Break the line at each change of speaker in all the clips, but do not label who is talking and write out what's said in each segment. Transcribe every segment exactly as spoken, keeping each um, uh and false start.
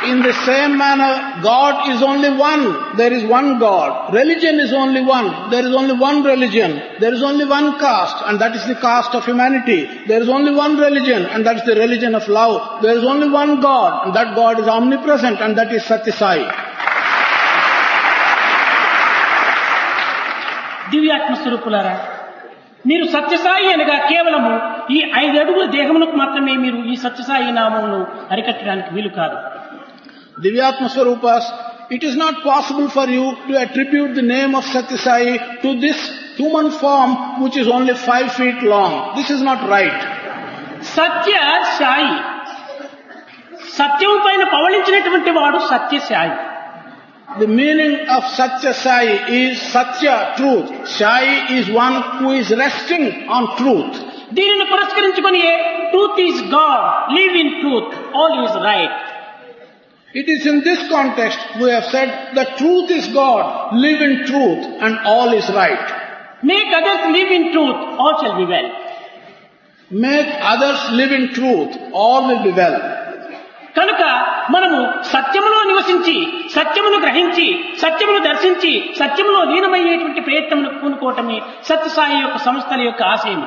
In the same manner, God is only one. There is one God. Religion is only one. There is only one religion. There is only one caste, and that is the caste of humanity. There is only one religion, and that is the religion of love. There is only one God, and that God is omnipresent, and that is Satya Sai.
దివ్యాత్మ స్వరూపులారా, మీరు సత్యసాయి అనగా కేవలము ఈ ఐదు అడుగుల దేహమునకు మాత్రమే మీరు ఈ సత్యసాయి నామమును అరికట్టడానికి వీలు కాదు.
Divyatma Swarupas, it is not possible for you to attribute the name of Satya Sai to this human form which is only five feet long. This is not right.
సత్య సాయి, సత్యం పైన పవళించినటువంటి వాడు సత్య Sai.
The meaning of Satya Sai is Satya, truth. Sai is one who is resting on truth.
దీనిని పురస్కరించుకొని truth is God, live in truth, all is right.
It is in this context we have said that truth is God, live in truth, and all is right.
Make others live in truth, all shall be well.
Make others live in truth, all will be well.
కనుక మనము సత్యములో నివసించి, సత్యమును గ్రహించి, సత్యమును దర్శించి, సత్యములో లీనమయ్యేటువంటి ప్రయత్నమును పూనుకోవటమే సత్యసాయి యొక్క సంస్థల యొక్క ఆశయం.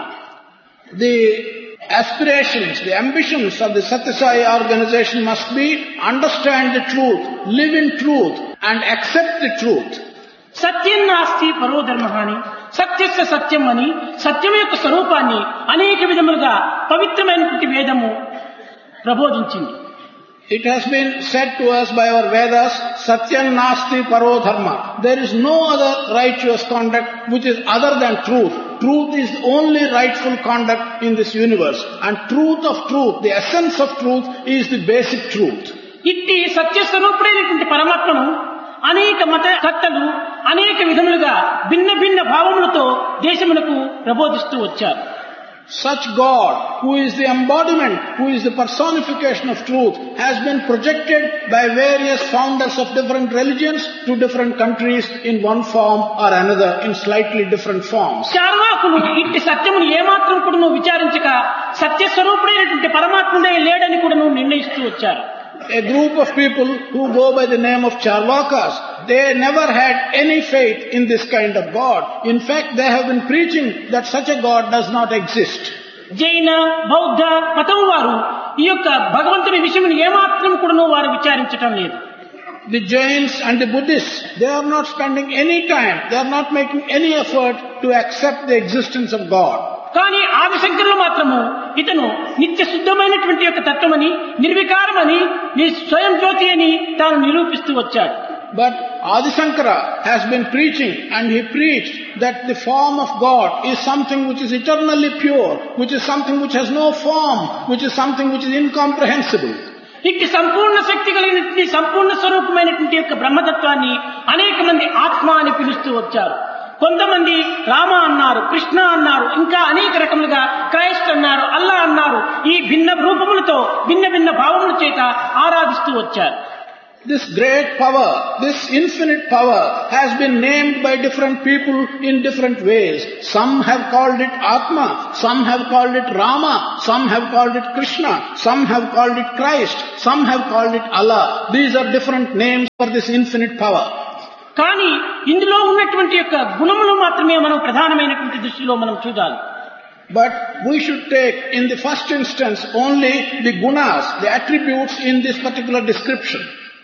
The aspirations, the ambitions of the Satya Sai organization must be understand the truth, live in truth, and accept the truth.
సత్యం నాస్తి పరో ధర్మ అని, సత్యస్య సత్యం అని, సత్యం యొక్క స్వరూపాన్ని అనేక విధములుగా పవిత్రమైనటువంటి వేదము ప్రబోధించింది.
It has been said to us by our Vedas, Satyam Nasti Paro Dharma. There is no other righteous conduct which is other than truth. Truth is the only rightful conduct in this universe. And truth of truth, the essence of truth is the basic truth.
ఇట్టి సత్యస్వరూపుడైనటువంటి పరమాత్మను అనేక మత కర్తలు అనేక విధములుగా భిన్న భిన్న భావములతో దేశమునకు ప్రబోధిస్తూ వచ్చారు.
Such God, who is the embodiment, who is the personification of truth, has been projected by various founders of different religions to different countries in one form or another, in slightly different forms.
చార్వాకులు ఇట్టి సత్యమును ఏమాత్రం కూడాను విచారించక సత్యస్వరూపుడైనటువంటి పరమాత్ముడే లేడని కూడాను నిర్ణయిస్తూ వచ్చారు.
A group of people who go by the name of Charvakas, they never had any faith in this kind of God. In fact, they have been preaching that such a God does not exist.
జైన, బౌద్ధ మతం వారు ఈ యొక్క భగవంతుని విషయమును ఏమాత్రం కూడాను వారు విచారించటం లేదు.
The Jains and the Buddhists, they are not spending any time, they are not making any effort to accept the existence of God.
కానీ ఆదిశంకరులు మాత్రము ఇతను నిత్య శుద్ధమైనటువంటి యొక్క తత్వమని, నిర్వికారమని, స్వయం జ్యోతి అని తాను నిరూపిస్తూ వచ్చాడు.
But Adi Shankara has been preaching, and he preached that the form of God is something which is eternally pure, which is something which has no form, which is something which is incomprehensible.
ఇట్టి సంపూర్ణ శక్తి కలిగినటువంటి సంపూర్ణ స్వరూపమైనటువంటి యొక్క బ్రహ్మతత్వాన్ని అనేక మంది ఆత్మ అని పిలుస్తూ వచ్చారు. కొంతమంది రామ అన్నారు, కృష్ణ అన్నారు, ఇంకా అనేక రకములుగా క్రైస్ట్ అన్నారు, అల్లా అన్నారు. ఈ భిన్న రూపములతో భిన్న భిన్న భావముల చేత ఆరాధిస్తూ వచ్చారు.
This great power, this infinite power has been named by different people in different ways. Some have called it Atma, some have called it Rama, some have called it Krishna, some have called it Christ, some have called it Allah. These are different names for this infinite power.
కానీ ఇందులో ఉన్నటువంటి యొక్క గుణములు మాత్రమే మనం ప్రధానమైనటువంటి దృష్టిలో మనం చూడాలి.
But we should take in the first instance only the gunas, the attributes in this particular description.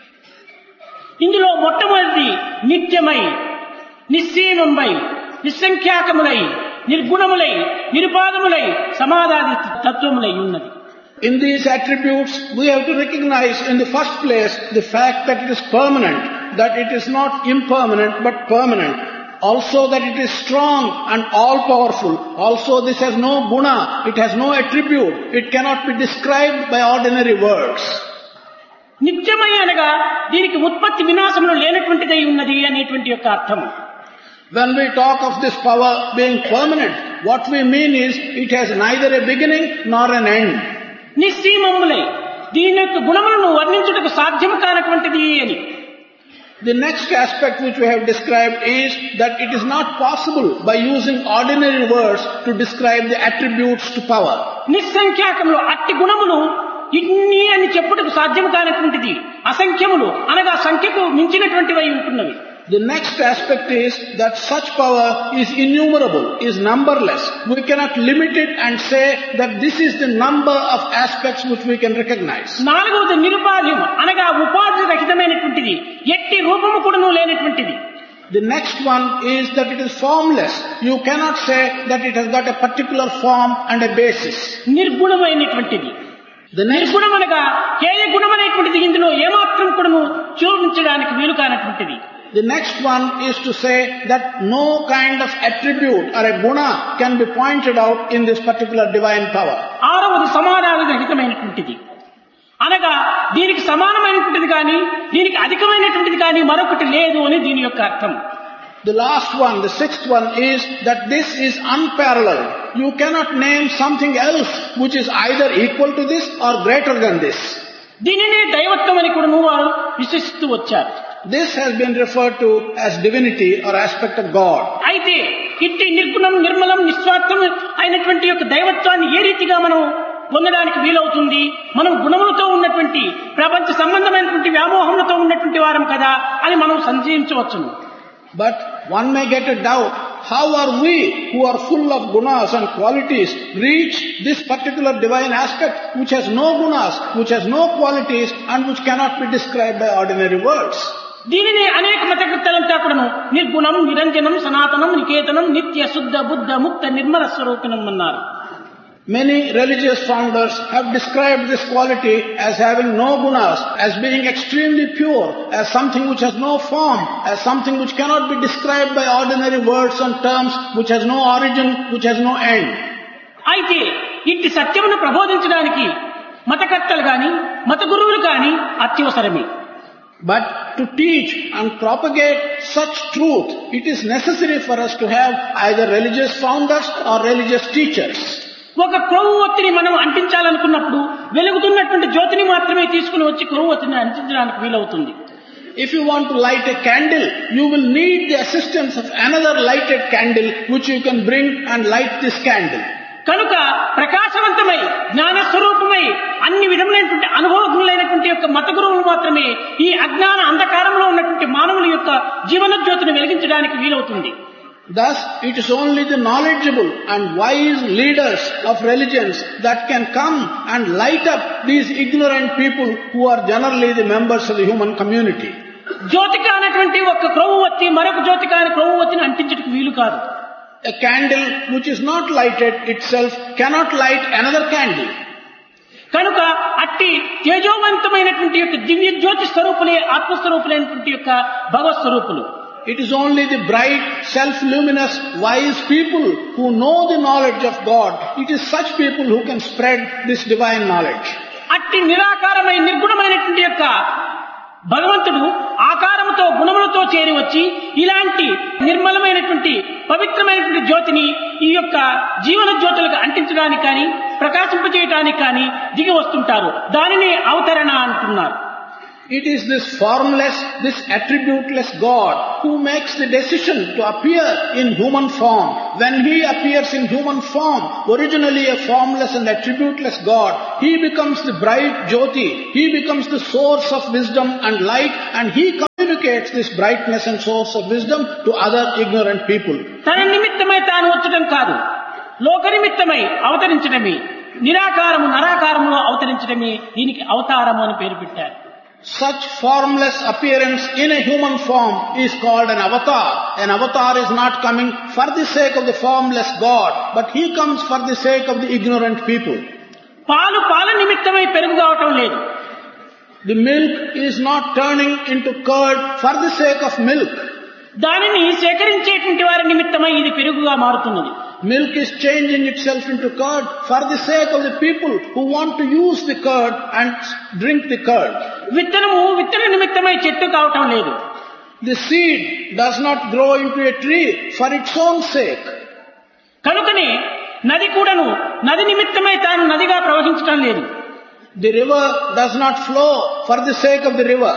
ఇందులో మొట్టమొదటి నిత్యమై, నిస్సీమంబై, నిస్సంఖ్యాకములై, నిర్గుణములై, నిరుపాదములై, సమాధాది తత్వములై ఉన్నది.
In these attributes, we have to recognize in the first place the fact that it is permanent, that it is not impermanent but permanent. Also that it is strong and all-powerful. Also this has no guna, it has no attribute. It cannot be described by ordinary words.
నిత్యమై అనగా దీనికి ఉత్పత్తి వినాశములు లేనటువంటిదై ఉన్నది అనేటువంటి యొక్క అర్థం.
When we talk of this power being permanent, what we mean is it has neither a beginning nor an end.
నిస్సీమములై, దీని యొక్క గుణములను వర్ణించుటకు సాధ్యం కానటువంటిది అని.
The next aspect which we have described is that it is not possible by using ordinary words to describe the attributes to power.
నిస్సంఖ్యాకములు, అట్టి గుణములు ఇన్ని అని చెప్పుటకు సాధ్యం కానటువంటిది అసంఖ్యములు అనగా సంఖ్యకు మించినటువంటివై ఉంటున్నవి.
The next aspect is that such power is innumerable, is numberless. We cannot limit it and say that this is the number of aspects which we can recognize.
నాలుగవది నిరుపాధ్యం అనగా ఉపాధి రహితమైనటువంటిది, ఎట్టి రూపము కూడాను లేనటువంటిది.
The next one is that it is formless. You cannot say that it has got a particular form and a basis.
నిర్గుణమైనటువంటిది.
The next,
నిర్గుణం అనగా ఏ గుణం అనేటువంటిది ఇందులో ఏమాత్రం కూడాను చూపించడానికి వీలు కానటువంటిది.
the next one is to say that no kind of attribute or a guna can be pointed out in this particular divine power.
ఆరవది సమానాది రహితమైనటువంటిది అనగా దీనికి సమానమైనటువంటిది కానీ దీనికి అధికమైనటువంటిది కానీ మరొకటి లేదు అని దీని యొక్క అర్థం.
The last one, the sixth one is that this is unparalleled. You cannot name something else which is either equal to this or greater than this.
దీనినే దైవత్వం అని కూడా వారు విశ్వసిస్తూ వచ్చారు.
This has been referred to as divinity or aspect of God.
అయితే ఇట్టి నిర్గుణం నిర్మలం నిస్వార్థం అయినటువంటి యొక్క దైవత్వాన్ని ఏ రీతిగా మనం పొందడానికి వీలవుతుంది? మనం గుణములతో ఉన్నటువంటి ప్రపంచ సంబంధమైనటువంటి వ్యామోహములతో ఉన్నటువంటి వారం కదా అని మనం సంశయించవచ్చును.
But one may get a doubt, how are we who are full of gunas and qualities reach this particular divine aspect which has no gunas, which has no qualities and which cannot be described by ordinary words?
దీనిని అనేక మతకర్తలంతా కూడాను నిర్గుణం నిరంజనం సనాతనం నికేతనం నిత్య శుద్ధ బుద్ధ ముక్త నిర్మల స్వరూపిణం అన్నారు.
Many religious founders have described this quality as having no gunas, as being extremely pure, as something which has no form, as something which cannot be described by ordinary words and terms, which has no origin, which has no end.
అయితే ఇట్టి సత్యమును ప్రబోధించడానికి మతకర్తలు గాని మత గురువులు గాని అత్యవసరమే.
But to teach and propagate such truth, it is necessary for us to have either religious founders or religious teachers.
ఒక క్రొవ్వు ఒత్తిని మనం అంటించాలనుకున్నప్పుడు వెలుగుతున్నటువంటి జ్యోతిని మాత్రమే తీసుకుని వచ్చి క్రొవ్వు ఒత్తిని అంటించడానికి వీలవుతుంది.
If you want to light a candle, you will need the assistance of another lighted candle which you can bring and light this candle.
కనుక ప్రకాశవంతమై జ్ఞాన స్వరూపమై అన్ని విధములైనటువంటి అనుభవజ్ఞులైనటువంటి యొక్క మత గురువులు మాత్రమే ఈ అజ్ఞాన అంధకారంలో ఉన్నటువంటి మానవుల యొక్క జీవన జ్యోతిని వెలిగించడానికి వీలవుతుంది.
Thus, it is only the knowledgeable and wise leaders of religions that can come and light up these ignorant people who are generally the members of the human community.
Jyothika అనేటువంటి ఒక క్రొవ్వు ఒత్తి మరొక జ్యోతిక అనే క్రొవ్వు ఒత్తిని అంటించడానికి వీలు కాదు.
A candle which is not lighted itself cannot light another candle.
కనుక అట్టి తేజోవంతమైనటువంటి యొక్క దివ్య జ్యోతి స్వరూపులే ఆత్మస్వరూపులైనటువంటి యొక్క భగవత్ స్వరూపులు.
It is only the bright, self-luminous, wise people who know the knowledge of God. It is such people who can spread this divine knowledge.
అట్టి నిరాకారమై నిర్గుణమైనటువంటి యొక్క భగవంతుడు ఆకారముతో గుణములతో చేరి వచ్చి ఇలాంటి నిర్మలమైనటువంటి పవిత్రమైనటువంటి జ్యోతిని ఈ యొక్క జీవన జ్యోతులకు అంటించడానికి కానీ ప్రకాశింపజేయడానికి కానీ దిగి వస్తుంటారు. దానిని అవతరణ అంటున్నారు.
It is this formless, this attributeless God who makes the decision to appear in human form. When He appears in human form, originally a formless and attributeless God, He becomes the bright Jyoti. He becomes the source of wisdom and light, and He communicates this brightness and source of wisdom to other ignorant people.
తన నిమిత్తమై తాను వచ్చడం కాదు, లోక నిమిత్తమై అవతరించడమే, నిరాకారము నరాకారములో అవతరించడమే దీనికి అవతారము అని పేరు పెట్టారు.
Such formless appearance in a human form is called an avatar. An avatar is not coming for the sake of the formless God, but he comes for the sake of the ignorant people.
పాలు పాల నిమిత్తమై పెరుగు కావటం లేదు.
The milk is not turning into curd for the sake of milk.
దానిని సేకరించేటువంటి వారి నిమిత్తమై ఇది పెరుగుగా మారుతున్నది.
Milk is changing itself into curd for the sake of the people who want to use the curd and drink the curd.
విత్తనము విత్తన నిమిత్తమై చెట్టు కావటం లేదు.
The seed does not grow into a tree for its own sake.
కనుకనే నది కూడాను నది నిమిత్తమై తాను నదిగా ప్రవహించటం లేదు.
The river does not flow for the sake of the river.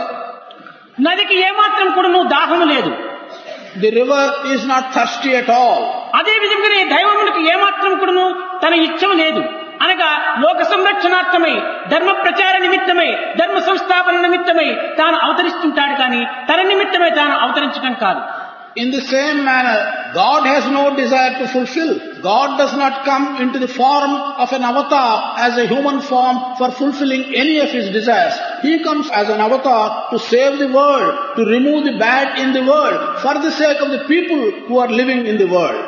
నదికి ఏమాత్రం కూడాను దాహము లేదు.
The river is not thirsty at all.
అదే విధంగానే దైవమునికి ఏమాత్రం కూడాను తన ఇచ్చం లేదు. అనగా లోక సంరక్షణార్థమై ధర్మ ప్రచార నిమిత్తమై ధర్మ సంస్థాపన నిమిత్తమై తాను అవతరిస్తుంటాడు కానీ తన నిమిత్తమై తాను అవతరించడం కాదు.
In the same manner, God has no desire to fulfill. God does not come into the form of an avatar as a human form for fulfilling any of his desires. He comes as an avatar to save the world, to remove the bad in the world, for the sake of the people who are living in the world.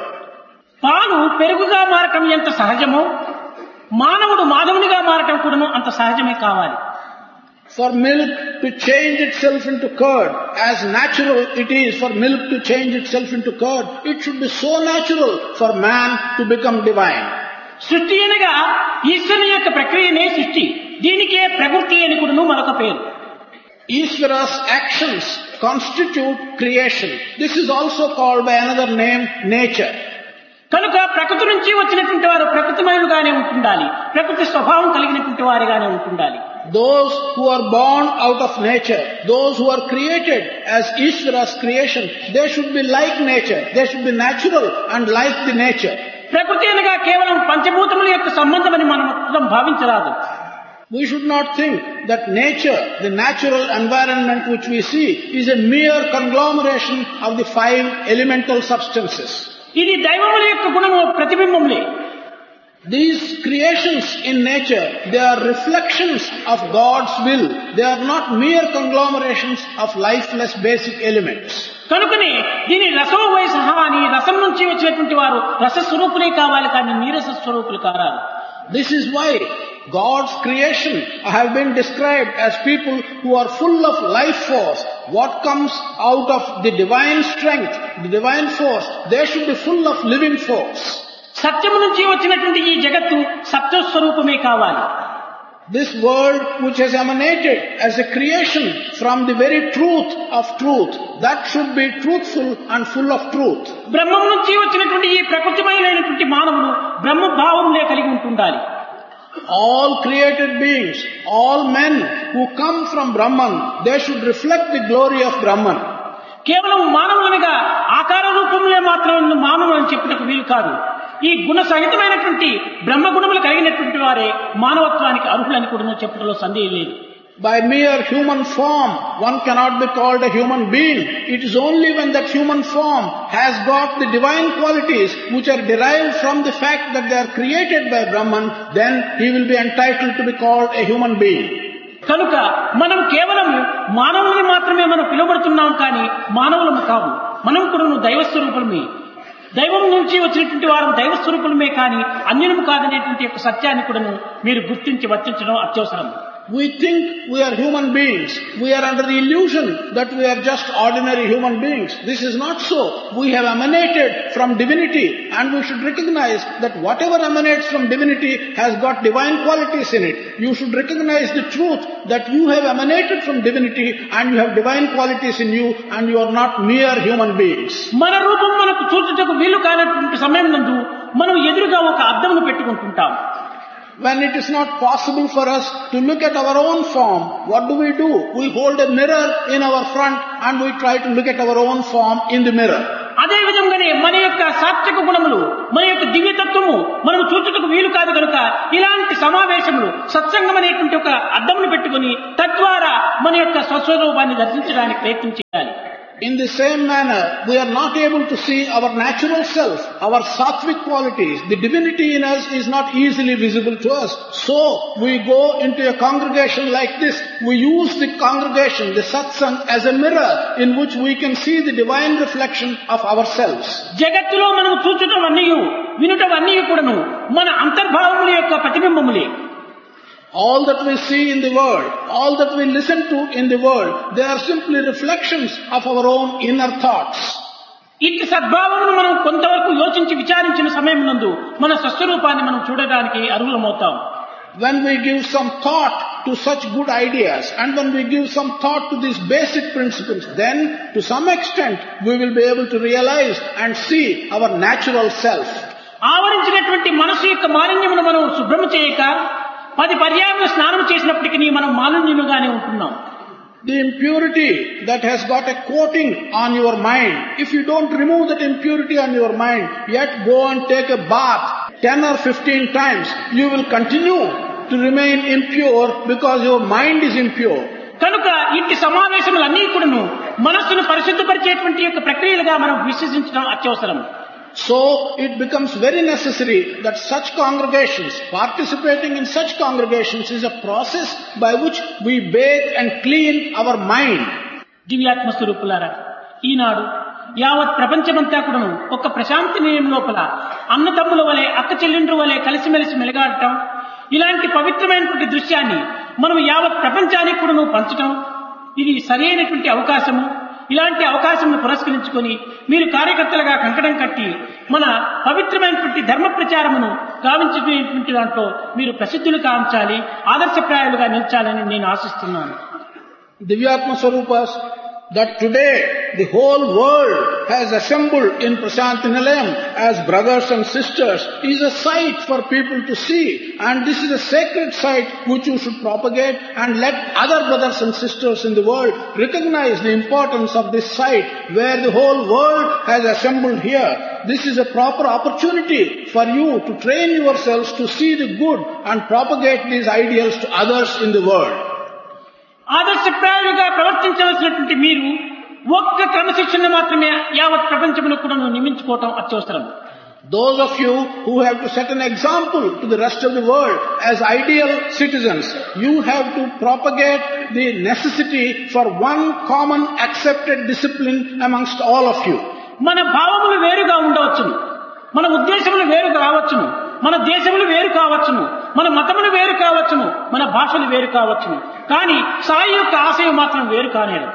పాలు పెరుగుగా మారటం ఎంత సహజమో మానవుడు మాధవునిగా మారటం కూడాను అంత సహజమే కావాలి.
For milk to change itself into curd, as natural it is for milk to change itself into curd, it should be so natural for man to become divine.
సృష్టి అనగా ఈశ్వరుని యొక్క ప్రక్రియనే సృష్టి. దీనికే ప్రకృతి అని కూడాను మరొక పేరు.
Ishvara's actions constitute creation. This is also called by another name, nature.
కనుక ప్రకృతి నుంచి వచ్చినటువంటి వారు ప్రకృతిమయులుగానే ఉంటుండాలి, ప్రకృతి స్వభావం కలిగినటువంటి వారిగానే ఉంటుండాలి.
Those who are born out of nature, those who are created as Ishvara's creation, they should be like nature. They should be natural and like the nature.
ప్రకృతి అనగా కేవలం పంచభూతముల యొక్క సంబంధమని మనం భావించరాదు.
We should not think that nature, the natural environment which we see, is a mere conglomeration of the five elemental substances.
ఇది దైవముల యొక్క గుణము ప్రతిబింబములే.
These creations in nature, they are reflections of God's will. They are not mere conglomerations of lifeless basic elements.
కనుకనే దీని రసో వయసహ అని రసం నుంచి వచ్చినటువంటి వారు రసస్వరూపులే కావాలి కానీ నీరస స్వరూపులు కారారు.
This is why God's creation have been described as people who are full of life force. What comes out of the divine strength, the divine force, they should be full of living force.
సత్యము నుంచి వచ్చినటువంటి ఈ జగత్తు సత్వస్వరూపమే కావాలి.
This world which has emanated as a creation from the very truth of truth, that should be truthful and full of truth.
బ్రహ్మం నుంచి వచ్చినటువంటి ఈ ప్రకృతిమయమైనటువంటి మానవుడు బ్రహ్మ భావంలే కలిగి ఉంటుండాలి.
All created beings, all men who come from Brahman, they should reflect the glory of Brahman.
కేవలం మానవులనగా ఆకార రూపంలో మాత్రమే మానవులు అని చెప్పుటకు వీలు కాదు. ఈ గుణ సహితమైనటువంటి బ్రహ్మ గుణములు కలిగినటువంటి వారే మానవత్వానికి అర్హులని కూడా చెప్పడంలో సందేహం లేదు.
By mere human form, one cannot be called a human being. It is only when that human form has got the divine qualities which are derived from the fact that they are created by Brahman, then he will be entitled to be called a human being.
కనుక మనం కేవలం మానవుల్ని మాత్రమే మనం పిలువబడుతున్నాం కానీ మానవులము కావు. మనం కూడా దైవస్వరూపులమే. దైవం నుంచి వచ్చినటువంటి వారు దైవస్వరూపులమే కానీ అన్యులము కాదనేటువంటి యొక్క సత్యాన్ని కూడా మీరు గుర్తించి వర్తించడం అత్యవసరం.
We think we are human beings. We are under the illusion that we are just ordinary human beings. This is not so. We have emanated from divinity, and we should recognize that whatever emanates from divinity has got divine qualities in it. You should recognize the truth that you have emanated from divinity and you have divine qualities in you and you are not mere human beings.
మన రూపం మనకు చూచుటకు వీలు కానటువంటి సమయం నందు మనం ఎదురుగా ఒక అద్దమును పెట్టుకుంటుంటాం.
When it is not possible for us to look at our own form, what do we do? We hold a mirror in our front and we try to look at our own form in the mirror.
అదే విధంగానే మన యొక్క సాత్విక గుణములు, మన యొక్క దివ్యతత్వము మనం చూచుటకు వీలు కాదు కనుక ఇలాంటి సమావేశములు సత్సంగం అనేటువంటి ఒక అద్దమును పెట్టుకుని తద్వారా మన యొక్క స్వస్వరూపాన్ని దర్శించడానికి ప్రయత్నం చేయాలి.
In the same manner, we are not able to see our natural self, our sattvic qualities. The divinity in us is not easily visible to us. So, we go into a congregation like this. We use the congregation, the satsang, as a mirror in which we can see the divine reflection of ourselves.
జగత్తులో మనం చూచుటవన్నీ వినుటవన్నీ కూడాను మన అంతర్భావముల యొక్క ప్రతిబింబములే.
All that we see in the world, all that we listen to in the world, they are simply reflections of our own inner thoughts.
ఇట్టి సద్భావమును మనం కొంతవరకు యోచించి విచారించిన సమయం నందు మన స్వస్వరూపాన్ని మనం చూడడానికి అర్హులమవుతాం.
When we give some thought to such good ideas and when we give some thought to these basic principles, then to some extent we will be able to realize and see our natural self.
ఆవరించినటువంటి మనసు యొక్క మాలిన్యమును మనం శుభ్రము చేయక పది పర్యాయములు స్నానం చేసినప్పటికీ మనం మాలిన్యముగానే ఉంటున్నాం.
The impurity that has got a coating on your mind, if you don't remove that impurity on your mind, yet go and take a bath ten or fifteen times, you will continue to remain impure because your mind is impure.
కనుక ఇంటి సమావేశములన్నీ కూడాను మనస్సును పరిశుద్ధపరిచేటువంటి యొక్క ప్రక్రియలుగా మనం విశ్వసించడం అత్యవసరం.
So it becomes very necessary that such congregations, participating in such congregations is a process by which we bathe and clean our mind.
దివ్యాత్మ స్వరూపులారా, ఈనాడు యావత్ ప్రపంచమంతా కూడాను ఒక ప్రశాంతి నిలయం లోపల అన్నదమ్ముల వలె అక్క చెల్లెండ్రు వలె కలిసిమెలిసి మెలగాడటం, ఇలాంటి పవిత్రమైనటువంటి దృశ్యాన్ని మనం యావత్ ప్రపంచానికి కూడాను పంచటం, ఇది సరైనటువంటి అవకాశము. ఇలాంటి అవకాశంను పురస్కరించుకొని మీరు కార్యకర్తలుగా కంకణం కట్టి మన పవిత్రమైనటువంటి ధర్మ ప్రచారమును గావించేటువంటి దాంట్లో మీరు ప్రసిద్ధులు కాంచాలి, ఆదర్శప్రాయాలుగా నిలిచాలని నేను ఆశిస్తున్నాను.
Divyatma Swarupas, that today the whole world has assembled in Prasanthi Nilayam as brothers and sisters is a sight for people to see, and this is a sacred sight which you should propagate and let other brothers and sisters in the world recognize the importance of this sight where the whole world has assembled here. This is a proper opportunity for you to train yourselves to see the good and propagate these ideals to others in the world.
ఆదర్శప్రాయులుగా ప్రవర్తించవలసినటువంటి మీరు ఒక్క క్రమశిక్షణ మాత్రమే యావత్ ప్రపంచమును కూడా నియమించుకోవటం అత్యవసరం.
Those of you who have to set an example to the rest of the world as ideal citizens, you have to propagate the necessity for one common accepted discipline amongst all of you.
మన భావములు వేరుగా ఉండవచ్చును, మన ఉద్దేశములు వేరు కావచ్చును, మన దేశములు వేరు కావచ్చును, మన మతములు వేరు కావచ్చును, మన భాషలు వేరు కావచ్చును, కానీ సాయి యొక్క ఆశయం మాత్రం వేరు కానేరు.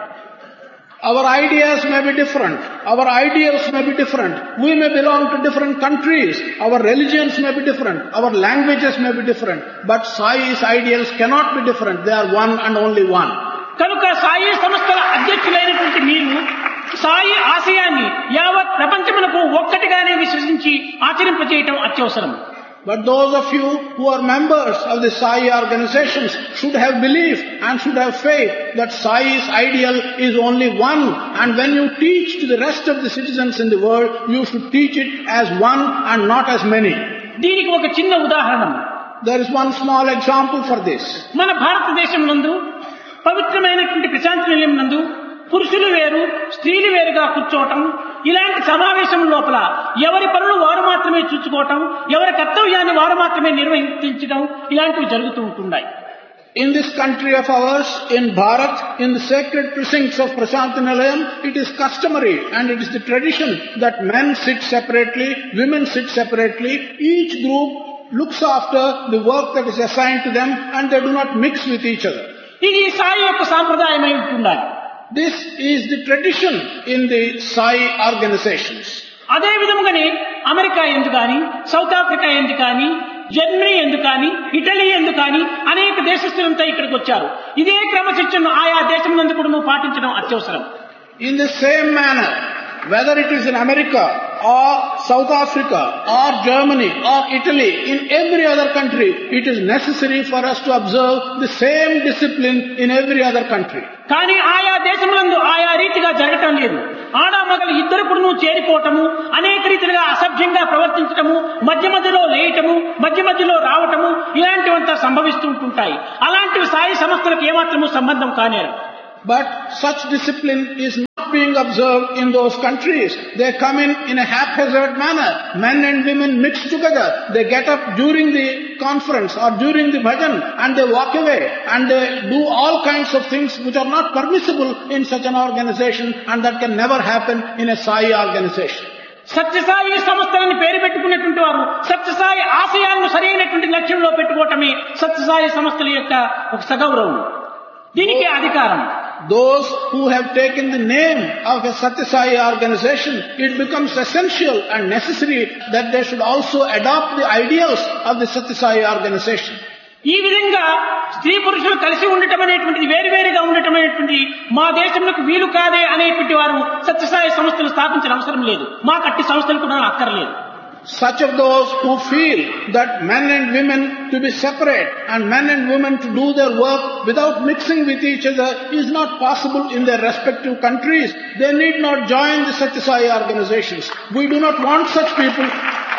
Our ideas may be different, our ideals may be different, we may belong to different countries, our religions may be different, our languages may be different, but Sai's ideals cannot be different, they are one and only one.
కనుక సాయి సంస్థల అధ్యక్షులైనటువంటి మీరు సాయి ఆశయాన్ని యావత్ ప్రపంచమునకు ఒక్కటిగానే విశ్వసించి ఆచరింపచేయటం అత్యవసరం.
But those of you who are members of the Sai organizations should have belief and should have faith that Sai's ideal is only one, and when you teach to the rest of the citizens in the world, you should teach it as one and not as many.
దీనికి ఒక చిన్న ఉదాహరణ.
There is one small example for this.
మన భారతదేశం నందు పవిత్రమైనటువంటి ప్రశాంతి నిలయం నందు పురుషులు వేరు స్త్రీలు వేరుగా కూర్చోవటం, ఇలాంటి సమావేశం లోపల ఎవరి పనులు వారు మాత్రమే చూసుకోవటం, ఎవరి కర్తవ్యాన్ని వారు మాత్రమే నిర్వహించడం, ఇలాంటివి జరుగుతూ ఉంటున్నాయి.
In this country of ours, in Bharat, in the sacred precincts of Prasanthi Nilayam, it is customary and it is the tradition that men sit separately, women sit separately. Each group looks after the work that is assigned to them and they do not mix with each other.
ఇది సాయి యొక్క సాంప్రదాయమై ఉంటున్నది.
This is the tradition in the Sai organizations.
అదే విధముగానే America ఎందుకు కానీ, south Africa ఎందుకు కానీ, Germany ఎందుకు కానీ, ఇటలీ ఎందుకు కానీ అనేక దేశస్తులంతా ఇక్కడికి వచ్చారు. ఇదే క్రమశిక్షణను ఆయా దేశం నందు కూడా పాటించడం అత్యవసరం.
In the same manner, whether it is in America or South Africa or Germany or Italy, in every other country, it is necessary for us to observe the same discipline in every other country.
కానీ ఆయా దేశములందు ఆయా రీతిగా జరగటం లేదు. ఆడామగలు ఇద్దరు కూడా చేరిపోవటము, అనేక రీతిగా అసభ్యంగా ప్రవర్తించటము, మధ్య మధ్యలో లేయటము, మధ్య మధ్యలో రావటము, ఇలాంటివంతా సంభవిస్తూ ఉంటుంటాయి. అలాంటివి సాయి సంస్థలకు ఏమాత్రము సంబంధం కానేరు.
But such discipline is not being observed in those countries. They come in in a haphazard manner. Men and women mix together. They get up during the conference or during the bhajan and they walk away and they do all kinds of things which are not permissible in such an organization, and that can never happen in a Sai organization.
Sathya Sai సంస్థలని పేరు పెట్టుకున్నటువంటి వారు సత్యసాయి ఆశయాలను సరైనటువంటి లక్ష్యంలో పెట్టుకోవటమే సత్యసాయి సంస్థల యొక్క ఒక సగౌరవం, దీనికి అధికారం.
Those who have taken the name of a Satya Sai organization, it becomes essential and necessary that they should also adopt the ideals of the Satya Sai organization.
ఈ విధంగా స్త్రీ పురుషులు కలిసి ఉండటం అనేటువంటిది వేరువేరుగా ఉండటం అనేటువంటి మా దేశంలో వీలు కాదే అనేటువంటి వారు సత్యసాయి సంస్థలు స్థాపించిన అవసరం లేదు. మా కట్టి సంస్థలు కూడా అక్కర్లేదు.
Such of those who feel that men and women to be separate and men and women to do their work without mixing with each other is not possible in their respective countries, they need not join the Satya Sai organizations. We do not want such people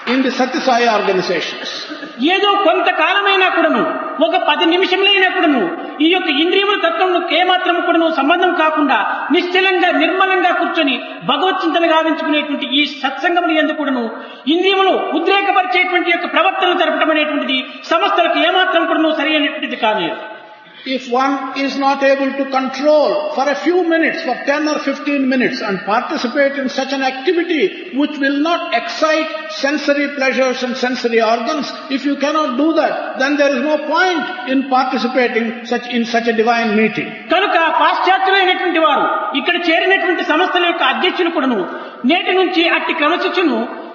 in the Satya Sai organizations.
ఏదో కొంతకాలమైనా కూడాను ఒక పది నిమిషములైనా కూడాను ఈ యొక్క ఇంద్రియముల తత్వంలో ఏమాత్రం కూడాను సంబంధం కాకుండా నిశ్చలంగా నిర్మలంగా కూర్చొని భగవత్ చింతన గావించుకునేటువంటి ఈ సత్సంగములు ఎందుకు కూడాను ఇంద్రియములు ఉద్రేకపరిచేటువంటి యొక్క ప్రవర్తనలు జరపడం అనేటువంటిది సంస్థలకు ఏమాత్రం కూడాను సరి అయినటువంటిది కాదు.
If one is not able to control for a few minutes, for ten or fifteen minutes, and participate in such an activity which will not excite sensory pleasures and sensory organs, if you cannot do that, then there is no point in participating such in such a divine meeting.
కనుక పాశ్చాత్యులైనటువంటి వారు ఇక్కడ చేరినటువంటి సంస్థల యొక్క అధ్యక్షులు కూడాను నేటి నుంచి అట్టి క్రమశిక్షను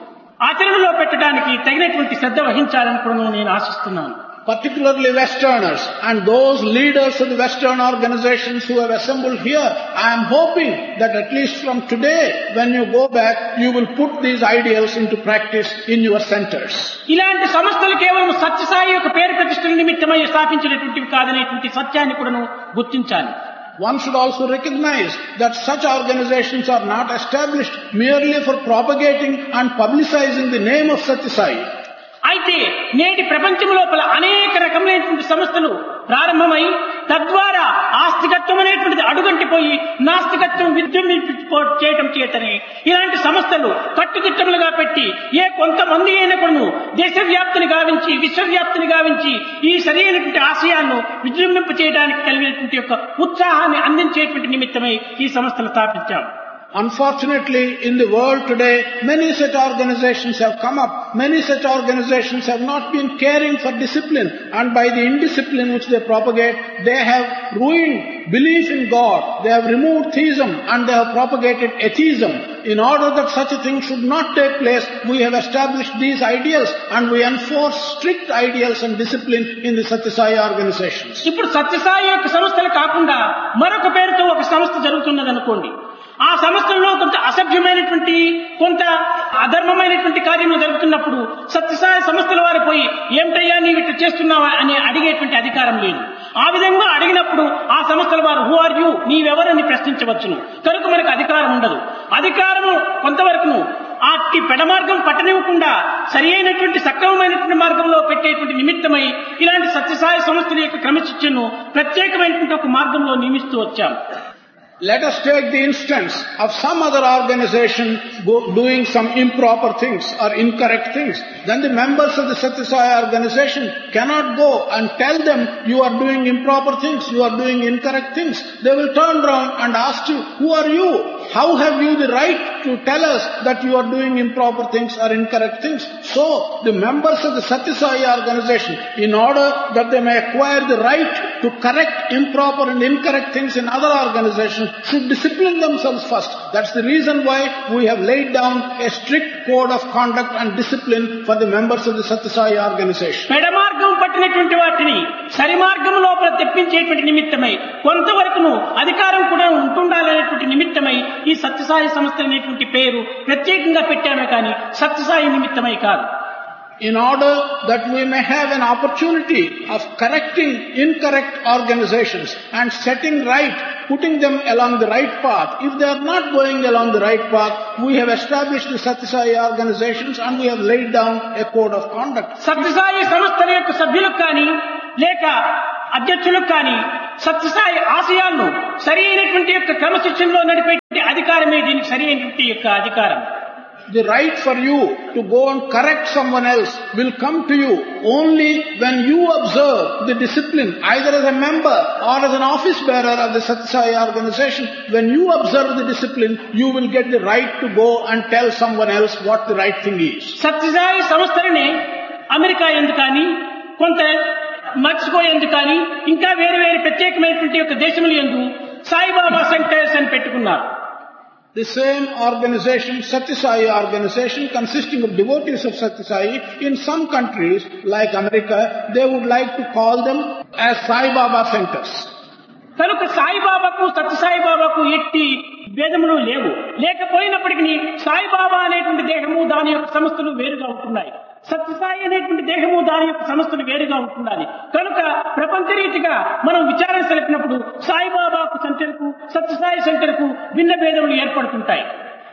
ఆచరణలో పెట్టడానికి తగినటువంటి శ్రద్ధ వహించాలని కూడా నేను ఆశిస్తున్నాను.
Particularly Westerners and those leaders of the Western organizations who have assembled here, I am hoping that at least from today, when you go back, you will put these ideals into practice in your centers.
ఇలాంటి సంస్థలు కేవలం సత్యసాయి యొక్క పేరు ప్రతిష్టల నిమిత్తమై స్థాపించినటువంటివి కాదనేటువంటి సత్యాన్ని కూడా గుర్తించాలి.
One should also recognize that such organizations are not established merely for propagating and publicizing the name of Satya Sai.
అయితే నేటి ప్రపంచం లోపల అనేక రకమైనటువంటి సంస్థలు ప్రారంభమై తద్వారా ఆస్తికత్వం అనేటువంటిది అడుగంటిపోయి నాస్తికత్వం విజృంభింప చేయటం చేతనే ఇలాంటి సంస్థలు కట్టుదిట్టములుగా పెట్టి ఏ కొంతమంది అయినా కూడా దేశవ్యాప్తిని గావించి విశ్వవ్యాప్తిని గావించి ఈ సరైనటువంటి ఆశయాలను విజృంభింప చేయడానికి కలిగినటువంటి యొక్క ఉత్సాహాన్ని అందించేటువంటి నిమిత్తమై ఈ సంస్థలు స్థాపించాం.
Unfortunately, in the world today, many such organizations have come up. Many such organizations have not been caring for discipline, and by the indiscipline which they propagate, they have ruined belief in God. They have removed theism and they have propagated atheism. In order that such a thing should not take place, we have established these ideals and we enforce strict ideals and discipline in the Satya Sai organizations.
ఇప్పుడు సత్య సాయి యొక్క సంస్థలు కాకుండా మరొక పేరుతో ఒక సంస్థ జరుగుతున్నది అనుకోండి. ఆ సంస్థల్లో కొంత అసభ్యమైనటువంటి కొంత అధర్మమైనటువంటి కార్యములు జరుగుతున్నప్పుడు సత్యసాయి సంస్థల వారు పోయి ఏమిటయ్యా నీవు ఇట్లా చేస్తున్నావా అని అడిగేటువంటి అధికారం లేదు. ఆ విధంగా అడిగినప్పుడు ఆ సంస్థల వారు హూ ఆర్ యూ, నీవెవరని ప్రశ్నించవచ్చును. కనుక మనకు అధికారం ఉండదు. అధికారము కొంతవరకును ఆటి పెడమార్గం పట్టనివ్వకుండా సరి అయినటువంటి సక్రమమైనటువంటి మార్గంలో పెట్టేటువంటి నిమిత్తమై ఇలాంటి సత్యసాయి సంస్థల యొక్క క్రమశిక్షణను ప్రత్యేకమైనటువంటి ఒక మార్గంలో నియమిస్తూ వచ్చాం.
Let us take the instance of some other organization go, doing some improper things or incorrect things. Then the members of the Satya Sai organization cannot go and tell them you are doing improper things, you are doing incorrect things. They will turn around and ask you, who are you? How have you the right to tell us that you are doing improper things or incorrect things? So, the members of the Satya Sai organization, in order that they may acquire the right to correct improper and incorrect things in other organizations, should discipline themselves first. That's the reason why we have laid down a strict code of conduct and discipline for the members of the Satya Sai organization.
పెడమార్గం పట్టినటువంటి వాటిని సరి మార్గం లోపల తెప్పించేటువంటి నిమిత్తమై కొంతవరకును అధికారం కూడా ఉంటుండాలనేటువంటి నిమిత్తమై ఈ సత్యసాయి సంస్థ అనేటువంటి పేరు ప్రత్యేకంగా పెట్టామే కానీ సత్యసాయి నిమిత్తమై కాదు.
In order that we may have an opportunity of correcting incorrect organizations and setting right, putting them along the right path. If they are not going along the right path, we have established the Satya Sai organizations and we have laid down a code of conduct.
Sathya Sai సంస్థల యొక్క సభ్యులకు కానీ లేక అధ్యక్షులకు కానీ సత్యసాయి ఆశయాలను సరి అయినటువంటి యొక్క క్రమశిక్షణలో నడిపే అధికారమే దీనికి సరి అయినటువంటి యొక్క అధికారం.
The right for you to go and correct someone else will come to you only when you observe the discipline, either as a member or as an office bearer of the Satya Sai organization. When you observe the discipline, you will get the right to go and tell someone else what the right thing is.
Sathya Sai సంస్థలనే America ఎందుకు కానీ కొంత Mexico ఎందుకు కానీ ఇంకా వేరే వేరే ప్రత్యేకమైనటువంటి యొక్క దేశములు ఎందు సాయిబాబా సెంటర్స్ అని పెట్టుకున్నారు.
The same organization, Satya Sai organization, consisting of devotees of Satya Sai, in some countries like America, they would like to call them as Sai Baba centers.
కనుక సాయిబాబాకు సత్యసాయిబాబాకు ఎట్టి భేదములు లేవు. లేకపోయినప్పటికీ సాయిబాబా అనేటువంటి దేహము దాని యొక్క సంస్థలు వేరుగా ఉంటున్నాయి. సత్యసాయి అనేటువంటి దేహము దాని యొక్క సంస్థలు వేరుగా ఉంటున్నది. కనుక ప్రపంచ రీతిగా మనం విచారణ జరిపినప్పుడు సాయిబాబాకు సెంటర్కు సత్యసాయి సెంటర్కు భిన్న భేదములు ఏర్పడుతుంటాయి.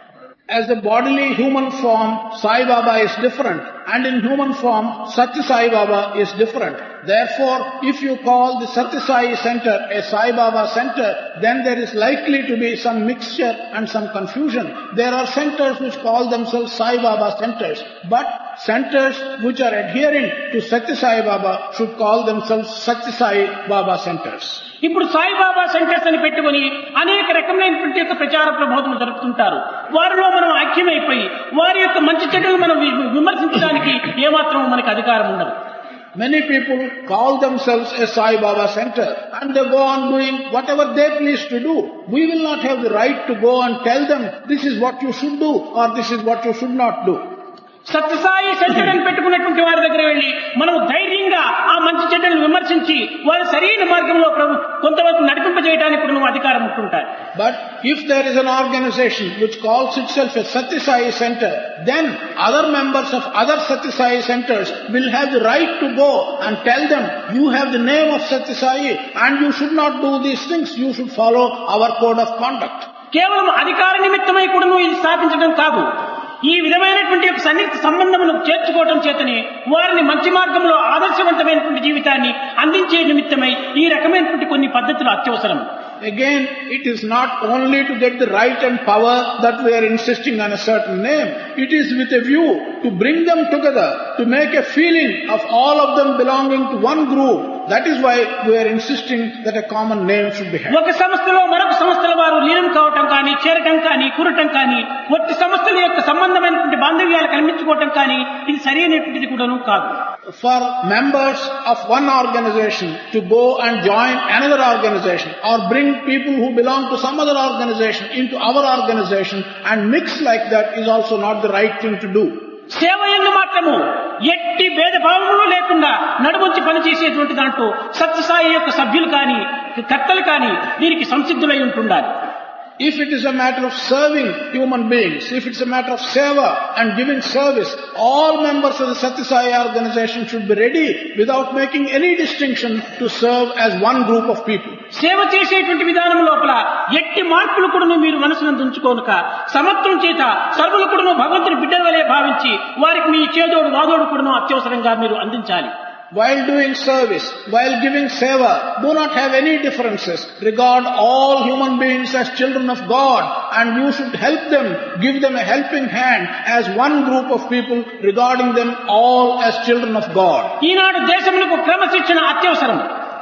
As the bodily human form, Sai Baba is different, and in human form, Satya Sai Baba is different. Therefore, if you call the Satya Sai center a Sai Baba center, then there is likely to be some mixture and some confusion. There are centers which call themselves Sai Baba centers, but centers which are adhering to Satya Sai Baba should call themselves Satya Sai Baba centers.
ఇప్పుడు Saibaba centres అని పెట్టుకుని అనేక రకమైనటువంటి యొక్క ప్రచార ప్రబోధనలు జరుపుతుంటారు. వారిలో మనం ఐక్యమైపోయి వారి యొక్క మంచి చెడులు మనం విమర్శించడానికి ఏమాత్రం మనకు అధికారం ఉండదు.
Many people call themselves a Sai Baba center and they go on doing whatever they please to do. We will not have the right to go and tell them this is what you should do or this is what you should not do.
Sathya Sai centre అని పెట్టుకున్నటువంటి వారి దగ్గర వెళ్లి మనం ధైర్యంగా ఆ మంచి చెడ్డలను విమర్శించి వారి సరైన మార్గంలో కొంతవరకు నడిపింపజేయడానికి కూడా నువ్వు అధికారం ఉంటుంటారు.
But if there is an organization which calls itself a Satya Sai center, then other members of other Satya Sai centers will have the right to go and tell them, you have the name of Satya Sai and you should not do these things, you should follow our code of conduct.
కేవలం అధికార నిమిత్తమై కూడా నువ్వు ఇది స్థాపించడం కాదు, ఈ విధమైనటువంటి యొక్క సన్నిహిత సంబంధమును చేర్చుకోవడం చేతనే వారిని మంచి మార్గంలో ఆదర్శవంతమైనటువంటి జీవితాన్ని అందించే నిమిత్తమై ఈ రకమైనటువంటి కొన్ని పద్ధతులు అత్యవసరం.
Again, it is not only to get the right and power that we are insisting on a certain name. It is with a view to bring them together, to make a feeling of all of them belonging to one group. That is why we are insisting that a common name should be had.
ఒక సంస్థలో మరొక సంస్థల వారు లీనం కావటం కానీ, చేరటం కానీ, కూరటం కానీ, ఒట్టి సంస్థల యొక్క సంబంధమైనటువంటి బాంధవ్యాలు కల్పించుకోవటం కానీ ఇది సరైనటువంటిది కూడాను కాదు.
For members of one organization to go and join another organization or bring people who belong to some other organization into our organization and mix like that is also not the right thing to do.
సేవ ఎందు మాత్రము ఎట్టి భేదభావములు లేకుండా నడుమొచ్చి పనిచేసేటువంటి దాంట్లో సత్యసాయి యొక్క సభ్యులు కానీ కర్తలు కానీ దీనికి సంసిద్ధులై ఉంటుండాలి.
If it is a matter of serving human beings, if it's a matter of seva and giving service, all members of the Satya Sai organization should be ready without making any distinction to serve as one group of people.
సేవ చేసేటువంటి విధానం లోపల ఎట్టి మార్పులు కూడా మీరు మనసునందు ఉంచుకోనుక సమత్వం చేత సర్వులు కూడా భగవంతుని బిడ్డల వలె భావించి వారికి మీ చేదోడు వాదోడు కూడా అత్యవసరంగా మీరు అందించాలి.
While doing service, while giving seva, do not have any differences. Regard all human beings as children of God and you should help them, give them a helping hand as one group of people, regarding them all as children of God.
ఈనాడు దేశములకు క్రమశిక్షణ అత్యవసరం.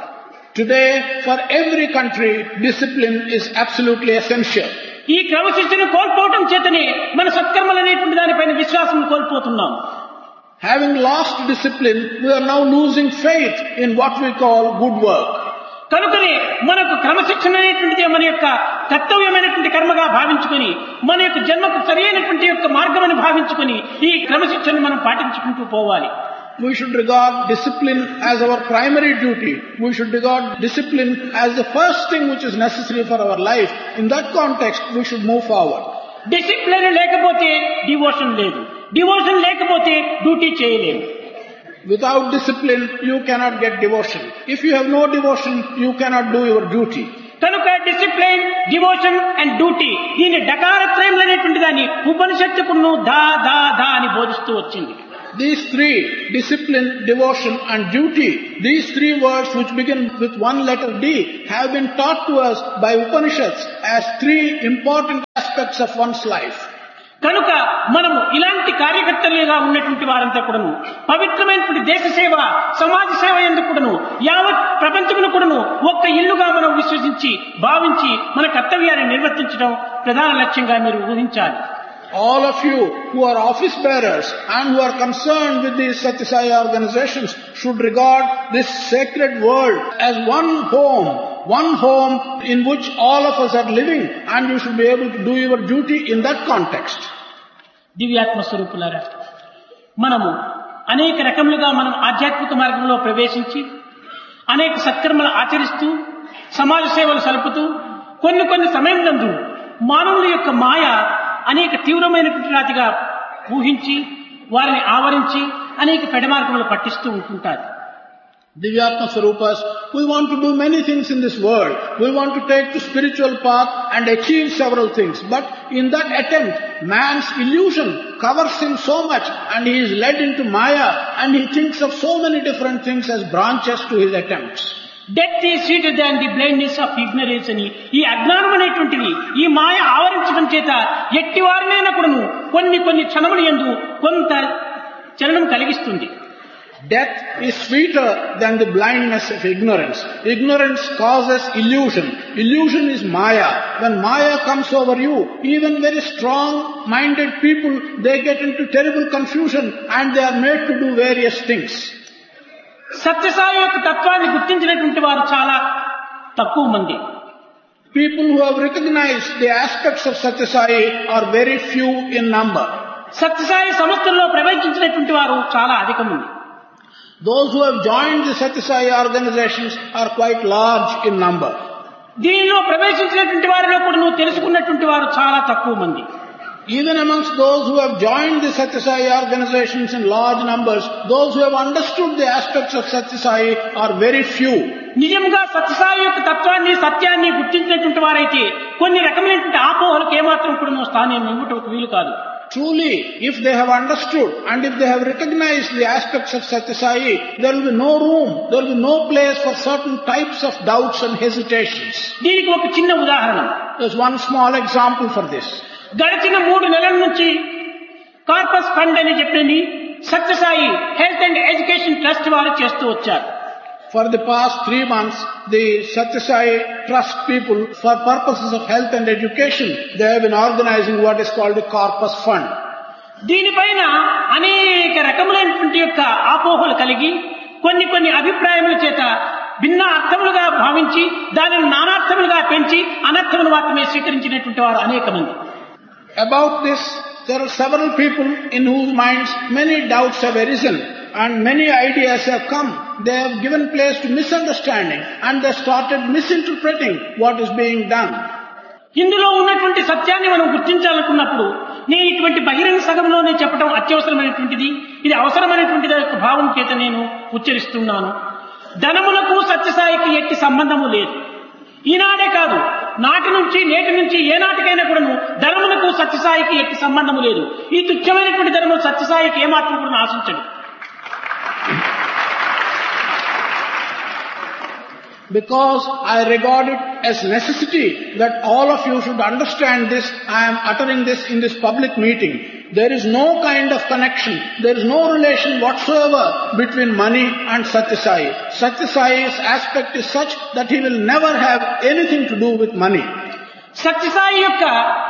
Today, for every country, discipline is absolutely essential.
ఈ క్రమశిక్షణ కోల్పోవడం చేతనే మన సత్కర్మలు అనేటువంటి దానిపైన విశ్వాసం కోల్పోతున్నాం.
Having lost discipline, we are now losing faith in what we call good work.
కనుకనే మనకు క్రమశిక్షణ అనేటువంటిది మన యొక్క కర్తవ్యమైనటువంటి కర్మగా భావించుకొని మన యొక్క జన్మకు సరైనటువంటి యొక్క మార్గమని భావించుకొని ఈ క్రమశిక్షణను మనం పాటించుకుంటూ పోవాలి.
We should regard discipline as our primary duty. We should regard discipline as the first thing which is necessary for our life. In that context, we should move forward.
Discipline లేకపోతే డివోషన్ లేదు, devotion లేకపోతే duty చేయలేము.
Without discipline, you cannot get devotion. If you have no devotion, you cannot do your duty.
కనుక discipline, devotion and duty దీని డకారత్రయం అనేటువంటి దాన్ని ఉపనిషత్తుకును దా దా దా అని బోధిస్తూ వచ్చింది.
These three, discipline, devotion and duty, these three words which begin with one letter D have been taught to us by Upanishads as three important aspects of one's life.
కనుక మనము ఇలాంటి కార్యకర్తలుగా ఉన్నటువంటి వారంతా కూడాను పవిత్రమైనటువంటి దేశ సేవ, సమాజ సేవ ఎందుకు కూడాను యావత్ ప్రపంచమును కూడాను ఒక్క ఇల్లుగా మనం విశ్వసించి భావించి మన కర్తవ్యాన్ని నిర్వర్తించడం ప్రధాన లక్ష్యంగా మీరు ఊహించాలి.
All of you who are office bearers and who are concerned with these Satya Sai organizations should regard this sacred world as one home, one home in which all of us are living, and you should be able to do your duty in that context.
దివ్యాత్మ స్వరూపులారా, మనము అనేక రకములుగా మనం ఆధ్యాత్మిక మార్గంలో ప్రవేశించి అనేక సత్కర్మలు ఆచరిస్తూ సమాజ సేవలు సలుపుతూ కొన్ని కొన్ని సమయం నందు మానవుల యొక్క మాయ అనేక తీవ్రమైనటువంటి రాతిగా ఊహించి వారిని ఆవరించి అనేక పెడమార్గములు పట్టిస్తూ ఉంటుంటారు.
Divyatma Swarupas we want to do many things in this world. We want to take to spiritual path and achieve several things. But in that attempt, man's illusion covers him so much and he is led into Maya and he thinks of so many different things as branches to his attempts.
Death is sweeter than the blindness of ignorance అని ఈ అజ్ఞానం అనేటువంటిది ఈ మాయ ఆవరించడం చేత ఎట్టి వారినైనా కూడాను కొన్ని కొన్ని క్షణములు యందు కొంత చలనం కలిగిస్తుంది.
Death is sweeter than the blindness of ignorance. Ignorance causes illusion. Illusion is Maya. When Maya comes over you, even very strong-minded people, they get into terrible confusion and they are made to do various things.
Sathya Sai యొక్క తత్వాన్ని గుర్తించినటువంటి వారు చాలా తక్కువ మంది.
People who have recognized the aspects of Satyasai are very few in number.
Sathya Sai సంస్థల్లో ప్రవేశించినటువంటి వారు చాలా అధిక మంది.
Those who have joined the Satyasai organizations are quite large in number.
దీనిలో ప్రవేశించినటువంటి వారిలో కూడా నువ్వు తెలుసుకున్నటువంటి వారు చాలా తక్కువ మంది.
Even amongst those who have joined the Satyasai organizations in large numbers, those who have understood the aspects of Satyasai are very few.
నిజంగా సత్యసాయి యొక్క తత్వాన్ని సత్యాన్ని గుర్తించినటువంటి వారైతే కొన్ని రకమైనటువంటి ఆపోహలకు ఏమాత్రం కూడా నువ్వు స్థానం ఇవ్వటకు వీలు కాదు.
Truly, if they have understood and if they have recognized the aspects of Satyasai, there will be no room, there will be no place for certain types of doubts and hesitations.
దీనికి ఒక చిన్న ఉదాహరణ.
There's one small example for this.
గడిచిన మూడు నెలల నుంచి corpus fund అని చెప్పి Sathya Sai health and education trust వారు చేస్తూ వచ్చారు.
For the past three months, the Satyasai Trust people, for purposes of health and education, they have been organizing what is called the Corpus Fund.
దీనిపైన అనేక రకములైనటువంటి యొక్క ఆపోహలు కలిగి కొన్ని కొన్ని అభిప్రాయముల చేత భిన్న అర్థములుగా భావించి దానిని నానార్థములుగా పెంచి అనర్థములు మాత్రమే స్వీకరించినటువంటి వారు అనేక మంది.
About this, there are several people in whose minds many doubts have arisen and many ideas have come. They have given place to misunderstanding and they started misinterpreting what is being done.
ఇందులో ఉన్నటువంటి సత్యాన్ని మనం గుర్తించాలనుకున్నప్పుడు నేను ఇటువంటి బహిరంగ సగంలోనే చెప్పడం అత్యవసరమైనటువంటిది, ఇది అవసరమైనటువంటిది యొక్క భావం చేత నేను ఉచ్చరిస్తున్నాను. ధనములకు సత్యసాయికి ఎట్టి సంబంధము లేదు. ఈనాడే కాదు, నాటి నుంచి నేటి నుంచి ఏ నాటికైనా కూడాను ధనములకు సత్యసాయికి ఎట్టి సంబంధము లేదు. ఈ తుచ్చమైనటువంటి ధనము సత్యసాయికి ఏమాత్రం కూడా ఆశించడు.
Because I regard it as necessity that all of you should understand this, I am uttering this in this public meeting. There is no kind of connection, there is no relation whatsoever between money and Satyasai. Satyasai's aspect is such that he will never have anything to do with money.
Sathya Sai యొక్క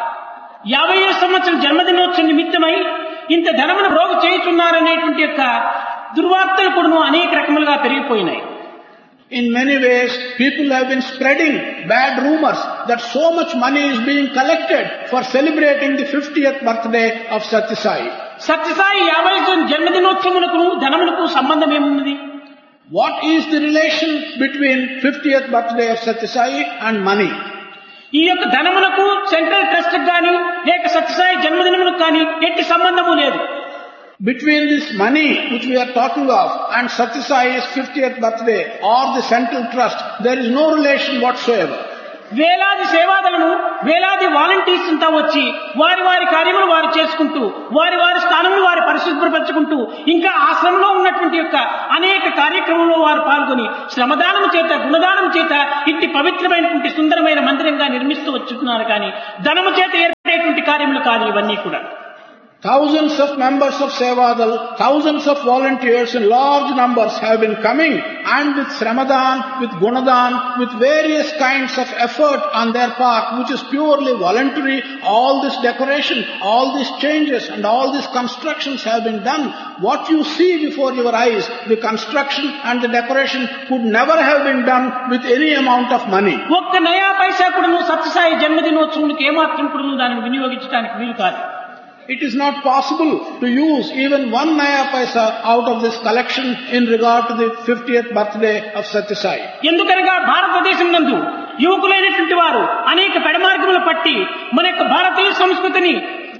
యాభై సంవత్సరం జన్మదినోత్సవం నిమిత్తమై ఇంత ధనమును ప్రోగు చేయుచున్నారనేటువంటి యొక్క దుర్వార్తలు కూడా అనేక రకములుగా పెరిగిపోయినాయి.
In many ways, people have been spreading bad rumors that so much money is being collected for celebrating the fiftieth birthday of Satyasai.
Sathya Sai యాభై జన్మదినోత్సవములకు ధనములకు సంబంధం ఏమున్నది?
What is the relation between fiftieth birthday of Satyasai and money?
ఈ యొక్క ధనములకు central trust కానీ లేక సత్యసాయి జన్మదినములకు కానీ ఎట్టి సంబంధము లేదు.
Between this money which we are talking of and Satyasai's fiftieth birthday or the central trust, there is no relation whatsoever.
వేలాది సేవాదలను వేలాది వాలంటీర్స్ అంతా వచ్చి వారి వారి కార్యములు వారు చేసుకుంటూ వారి వారి స్థానంలో వారు పరిశుభ్రపరచుకుంటూ ఇంకా ఆశ్రమంలో ఉన్నటువంటి యొక్క అనేక కార్యక్రమంలో వారు పాల్గొని శ్రమదానం చేత గుణదానం చేత ఇంటి పవిత్రమైనటువంటి సుందరమైన మందిరంగా నిర్మిస్తూ వచ్చుతున్నారు. కానీ ధనము చేత ఏర్పడేటువంటి కార్యములు కాదు ఇవన్నీ కూడా.
Thousands of members of Sevadal, thousands of volunteers in large numbers have been coming, and with Sramadan, with Gunadan, with various kinds of effort on their part, which is purely voluntary, all this decoration, all these changes and all these constructions have been done. What you see before your eyes, the construction and the decoration could never have been done with any amount of money.
ఒక్క నయా పైసా కూడా నువ్వు సత్యసాయి జన్మదినోత్సవానికి ఏమాత్రం కూడా నువ్వు దానిని వినియోగించడానికి వీలు కాదు.
It is not possible to use even one naya paisa out of this collection in regard to the fiftieth birthday of Satyasai.
ఎందుకనగా భారతదేశం నందు యువకులైనటువంటి వారు అనేక పెడమార్గములు పట్టి మన యొక్క భారతీయ సంస్కృతిని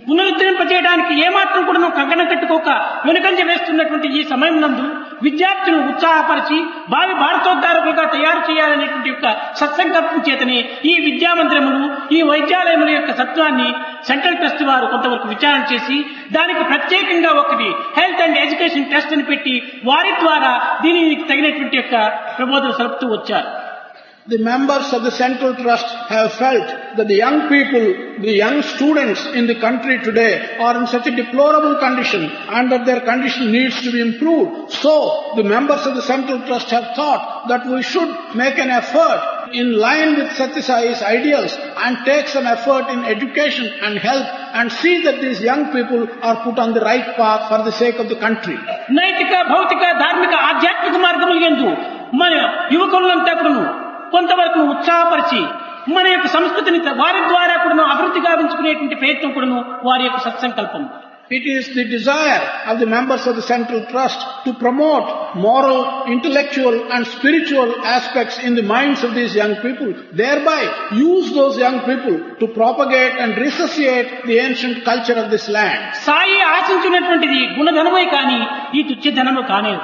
పునరుద్ధరింపజేయడానికి ఏమాత్రం కూడా కంకణం కట్టుకోక వెనుకంజ వేస్తున్నటువంటి ఈ సమయం నందు విద్యార్థులను ఉత్సాహపరిచి భావి భారతోద్ధారకులుగా తయారు చేయాలనేటువంటి యొక్క సత్సంకల్పం చేతనే ఈ విద్యా మందిరములు ఈ వైద్యాలయముల యొక్క తత్వాన్ని సెంట్రల్ ట్రస్ట్ వారు కొంతవరకు విచారణ చేసి దానికి ప్రత్యేకంగా ఒకటి హెల్త్ అండ్ ఎడ్యుకేషన్ ట్రస్ట్ అని పెట్టి వారి ద్వారా దీనికి తగినటువంటి యొక్క ప్రబోధన సలుపుతూ వచ్చారు.
The members of the Central Trust have felt that the young people, the young students in the country today are in such a deplorable condition and that their condition needs to be improved. So, the members of the Central Trust have thought that we should make an effort in line with Satya Sai's ideals and take some effort in education and health and see that these young people are put on the right path for the sake of the country.
నైతిక భౌతిక ధార్మిక ఆధ్యాత్మిక మార్గములు యందు మన యువకులంతా కూడాను కొంతవరకు ఉత్సాహపరిచి మన యొక్క సంస్కృతిని వారి ద్వారా కూడా అభివృద్ధి గావించుకునేటువంటి ప్రయత్నం కూడాను వారి యొక్క సత్సంకల్పం.
It is the desire of the members of the Central Trust to promote moral, intellectual and spiritual aspects in the minds of these young people, thereby use those young people to propagate and resuscitate the ancient culture of this land.
Sai ఆశించినటువంటిది గుణధనమే కానీ ఈ తుచ్చధనము కానేదు.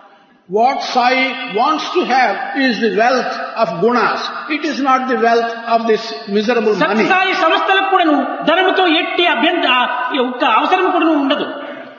What Sai wants to have is the wealth of gunas. It is not the wealth of this miserable money.
Sathya Sai సంస్థలకు కూడాను ధనముతో ఎట్టి అభ్యంతర అవసరం కూడాను ఉండదు.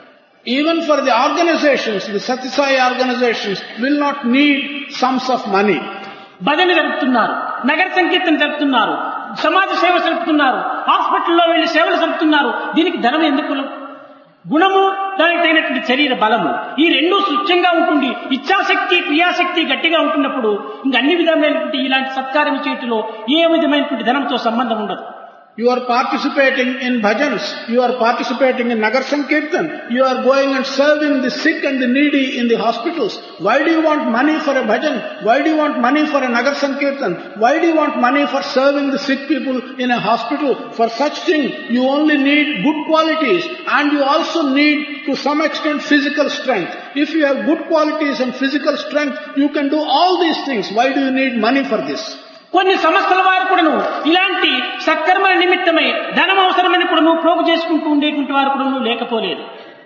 Even for the organizations, the Satya Sai organizations will not need sums of money.
భజన జరుపుతున్నారు, నగర సంకీర్తన జరుపుతున్నారు, సమాజ సేవ జరుపుతున్నారు, హాస్పిటల్లో వెళ్లి సేవలు జరుపుతున్నారు. దీనికి ధనం ఎందుకు? గుణము, దానికి తగినటువంటి శరీర బలము, ఈ రెండూ స్వచ్ఛంగా ఉంటుంది. ఇచ్ఛాశక్తి క్రియాశక్తి గట్టిగా ఉంటున్నప్పుడు ఇంక అన్ని విధమైనటువంటి ఇలాంటి సత్కార్యం చేయటంలో ఏ విధమైనటువంటి ధనంతో సంబంధం ఉండదు.
You are participating in bhajans, you are participating in Nagar Sankirtan, you are going and serving the sick and the needy in the hospitals. Why do you want money for a bhajan? Why do you want money for a Nagar Sankirtan? Why do you want money for serving the sick people in a hospital? For such thing, you only need good qualities and you also need to some extent physical strength. If you have good qualities and physical strength, you can do all these things. Why do you need money for this?
కొన్ని సంస్థల వారు కూడాను ఇలాంటి సత్కర్మల నిమిత్తమై ధనం అవసరమని కూడాను ప్రోగు చేసుకుంటూ ఉండేటువంటి వారు కూడాను లేకపోలేదు.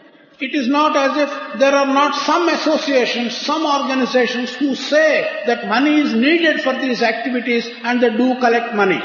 It is not as if there are not some associations, some organizations who say that money is needed for these activities and they do collect money.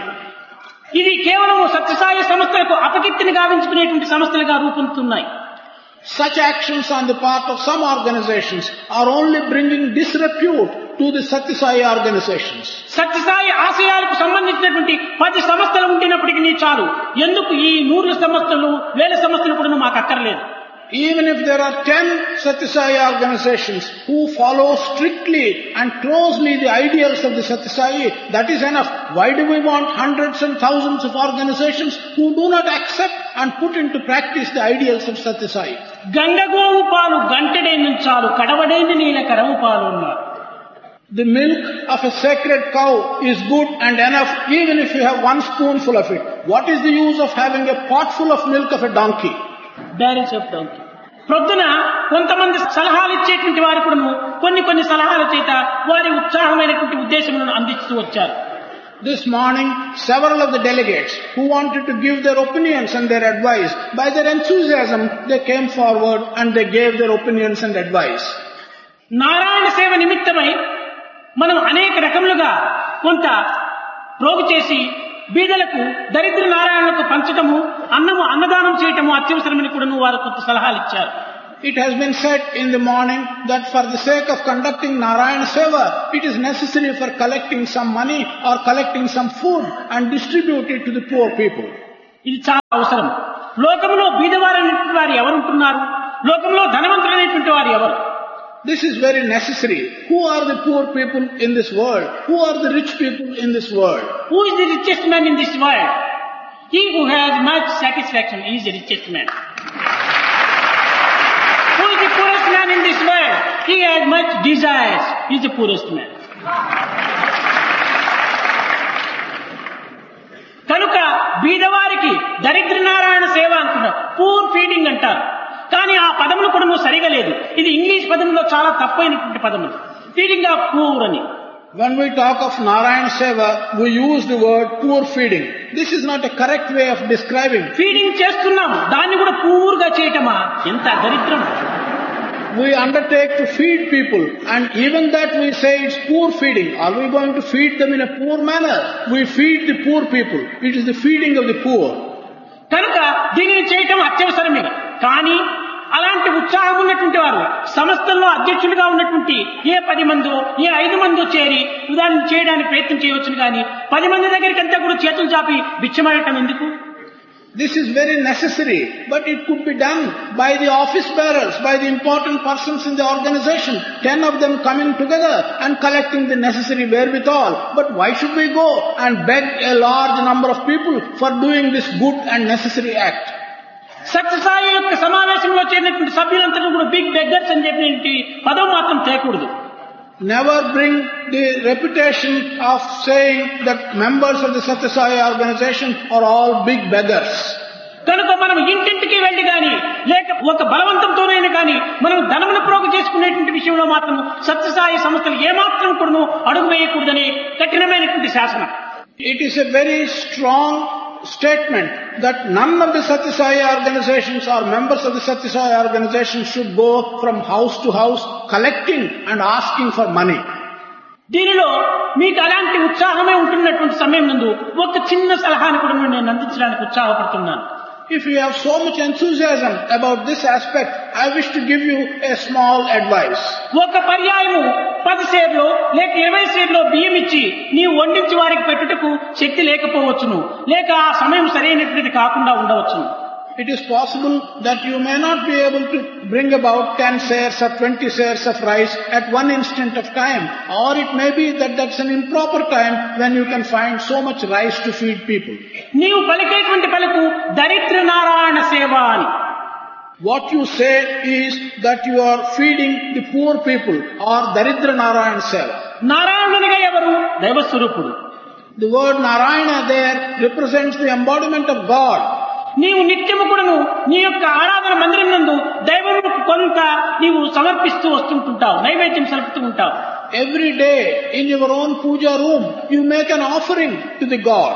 ఇది కేవలం సత్యసాయి సంస్థలకు అపకీర్తిని గావించుకునేటువంటి సంస్థలుగా రూపొందుతున్నాయి.
Such actions on the part of some organizations are only bringing disrepute to the Satya Sai organizations.
Sathya Sai ఆశయాలకు సంబంధించినటువంటి పది సంస్థలు ఉండినప్పటికీ చాలు. ఎందుకు ఈ నూరు సంస్థలు వేల సంస్థలు కూడా మాకు అక్కర్లేదు.
Even if there are ten Satya Sai organizations who follow strictly and closely the ideals of the Satya Sai, that is enough. Why do we want hundreds and thousands of organizations who do not accept and put into practice the ideals of Satya Sai?
గంగగోవు పాలు గంటెడైన చాలు, కడవడైన నీల కరవు పాలు అన్నారు.
The milk of a sacred cow is good and enough even if you have one spoonful of it. What is the use of having a pot full of milk of a donkey?
Barons of డౌంకీ. ప్రొద్దున కొంతమంది సలహాలు ఇచ్చేటువంటి వారు కూడా కొన్ని కొన్ని సలహాల చేత వారి ఉత్సాహమైనటువంటి ఉద్దేశములను అందిస్తూ వచ్చారు.
This morning, several of the delegates who wanted to give their opinions and their advice, by their enthusiasm, they came forward and they gave their opinions and advice.
Narayana సేవ నిమిత్తమై మనం అనేక రకములుగా కొంత ప్రోగు చేసి బీదలకు దరిద్ర నారాయణకు పంచటము, అన్నము అన్నదానం చేయటము అత్యవసరమని కూడా వారు కొంత సలహాలు ఇచ్చారు.
It has been said in the morning that for the sake of conducting Narayana Seva, it is necessary for collecting some money or collecting some food and distribute it to the poor people.
ఇది చాలా అవసరం. లోకంలో బీదవారైనటువంటి వారు ఎవరుంటున్నారు? లోకంలో ధనవంతులైనటువంటి వారు ఎవరు?
This is very necessary. Who are the poor people in this world? Who are the rich people in this world?
Who is the richest man in this world? He who has much satisfaction is the richest man. Who is the poorest man in this world? He has much desires. He is the poorest man. కనుక బీదవారికి దరిద్ర నారాయణ సేవ అంటున్నారు, poor feeding అంటారు. కానీ ఆ పదములు కూడా సరిగా లేదు. ఇది ఇంగ్లీష్ పదంలో చాలా తప్పైనటువంటి పదము, ఫీడింగ్ ఆఫ్ పూర్ అని.
When we talk of Narayana Seva, we use the word poor feeding. This is not a correct way of describing.
Feeding చేస్తున్నాం, దాన్ని కూడా పూర్గా చేయటమా? ఎంత దరిద్రం!
We undertake to feed people, and even that we say it's poor feeding. Are we going to feed them in a poor manner? We feed the poor people. It is the feeding of the poor.
కనుక దీనిని చేయటం అత్యవసరమే. కానీ అలాంటి ఉత్సాహం ఉన్నటువంటి వారు సంస్థల్లో అధ్యక్షులుగా ఉన్నటువంటి ఏ పది మందో ఏ ఐదు మందో చేరి దాన్ని చేయడానికి ప్రయత్నం చేయవచ్చును. కానీ పది మంది దగ్గరికి అంతా కూడా చేతులు చాపి బిచ్చమాడటం ఎందుకు?
This is very necessary, but it could be done by the office bearers, by the important persons in the organization, ten of them coming together and collecting the necessary wherewithal. But why should we go and beg a large number of people for doing this good and necessary act?
Sathya Sai యొక్క సమావేశంలో చేరినటువంటి సభ్యులంతా కూడా big beggars అని చెప్పినటువంటి పదం మాత్రం తేకూడదు.
Never bring the reputation of saying that members of the Satya Sai organization are all big beggars.
కనుక మనం ఇంటింటికి వెళ్లి గాని లేక ఒక బలవంతంతోనైనా కానీ మనం ధనమును ప్రోగు చేసుకునేటువంటి విషయంలో మాత్రం సత్యసాయి సంస్థలు ఏమాత్రం కూడా అడుగు వేయకూడదని కఠినమైనటువంటి శాసనం.
It is a very strong statement that none of the Satya Sai organizations or members of the Satya Sai organization should go from house to house collecting and asking for money.
దీనిలో మీకు అలాంటి ఉత్సాహమే ఉంటున్నటువంటి సమయం నందు ఒక చిన్న సలహాను కూడా నేను అందించడానికి ఉత్సాహపడుతున్నాను.
If you have so much enthusiasm about this aspect, I wish to give you a small advice.
ఒక పర్యాయము పది సేర్లో లేక ఇరవై సేర్లో బియ్యం ఇచ్చి నీవు వండించి వారికి పెట్టుటకు శక్తి లేకపోవచ్చును, లేక ఆ సమయం సరైనటువంటిది కాకుండా ఉండవచ్చును.
It is possible that you may not be able to bring about ten shares or twenty shares of rice at one instant of time, or it may be that that's an improper time when you can find so much rice to feed people.
నీవు పలికేటువంటి పలుకు దరిద్ర నారాయణ సేవ అని.
What you say is that you are feeding the poor people or Daridra Narayana Seva.
నారాయణునిగా ఎవరు? దైవస్వరూపుడు.
The word Narayana there represents the embodiment of God.
నీవు నిత్యము కూడాను నీ యొక్క ఆరాధన మందిరం నందు దైవముకు కొంత నీవు సమర్పిస్తూ వస్తుంటుంటావు, నైవేద్యం సలుపుతూ ఉంటావు.
Every day in your own puja room you make an offering to the God.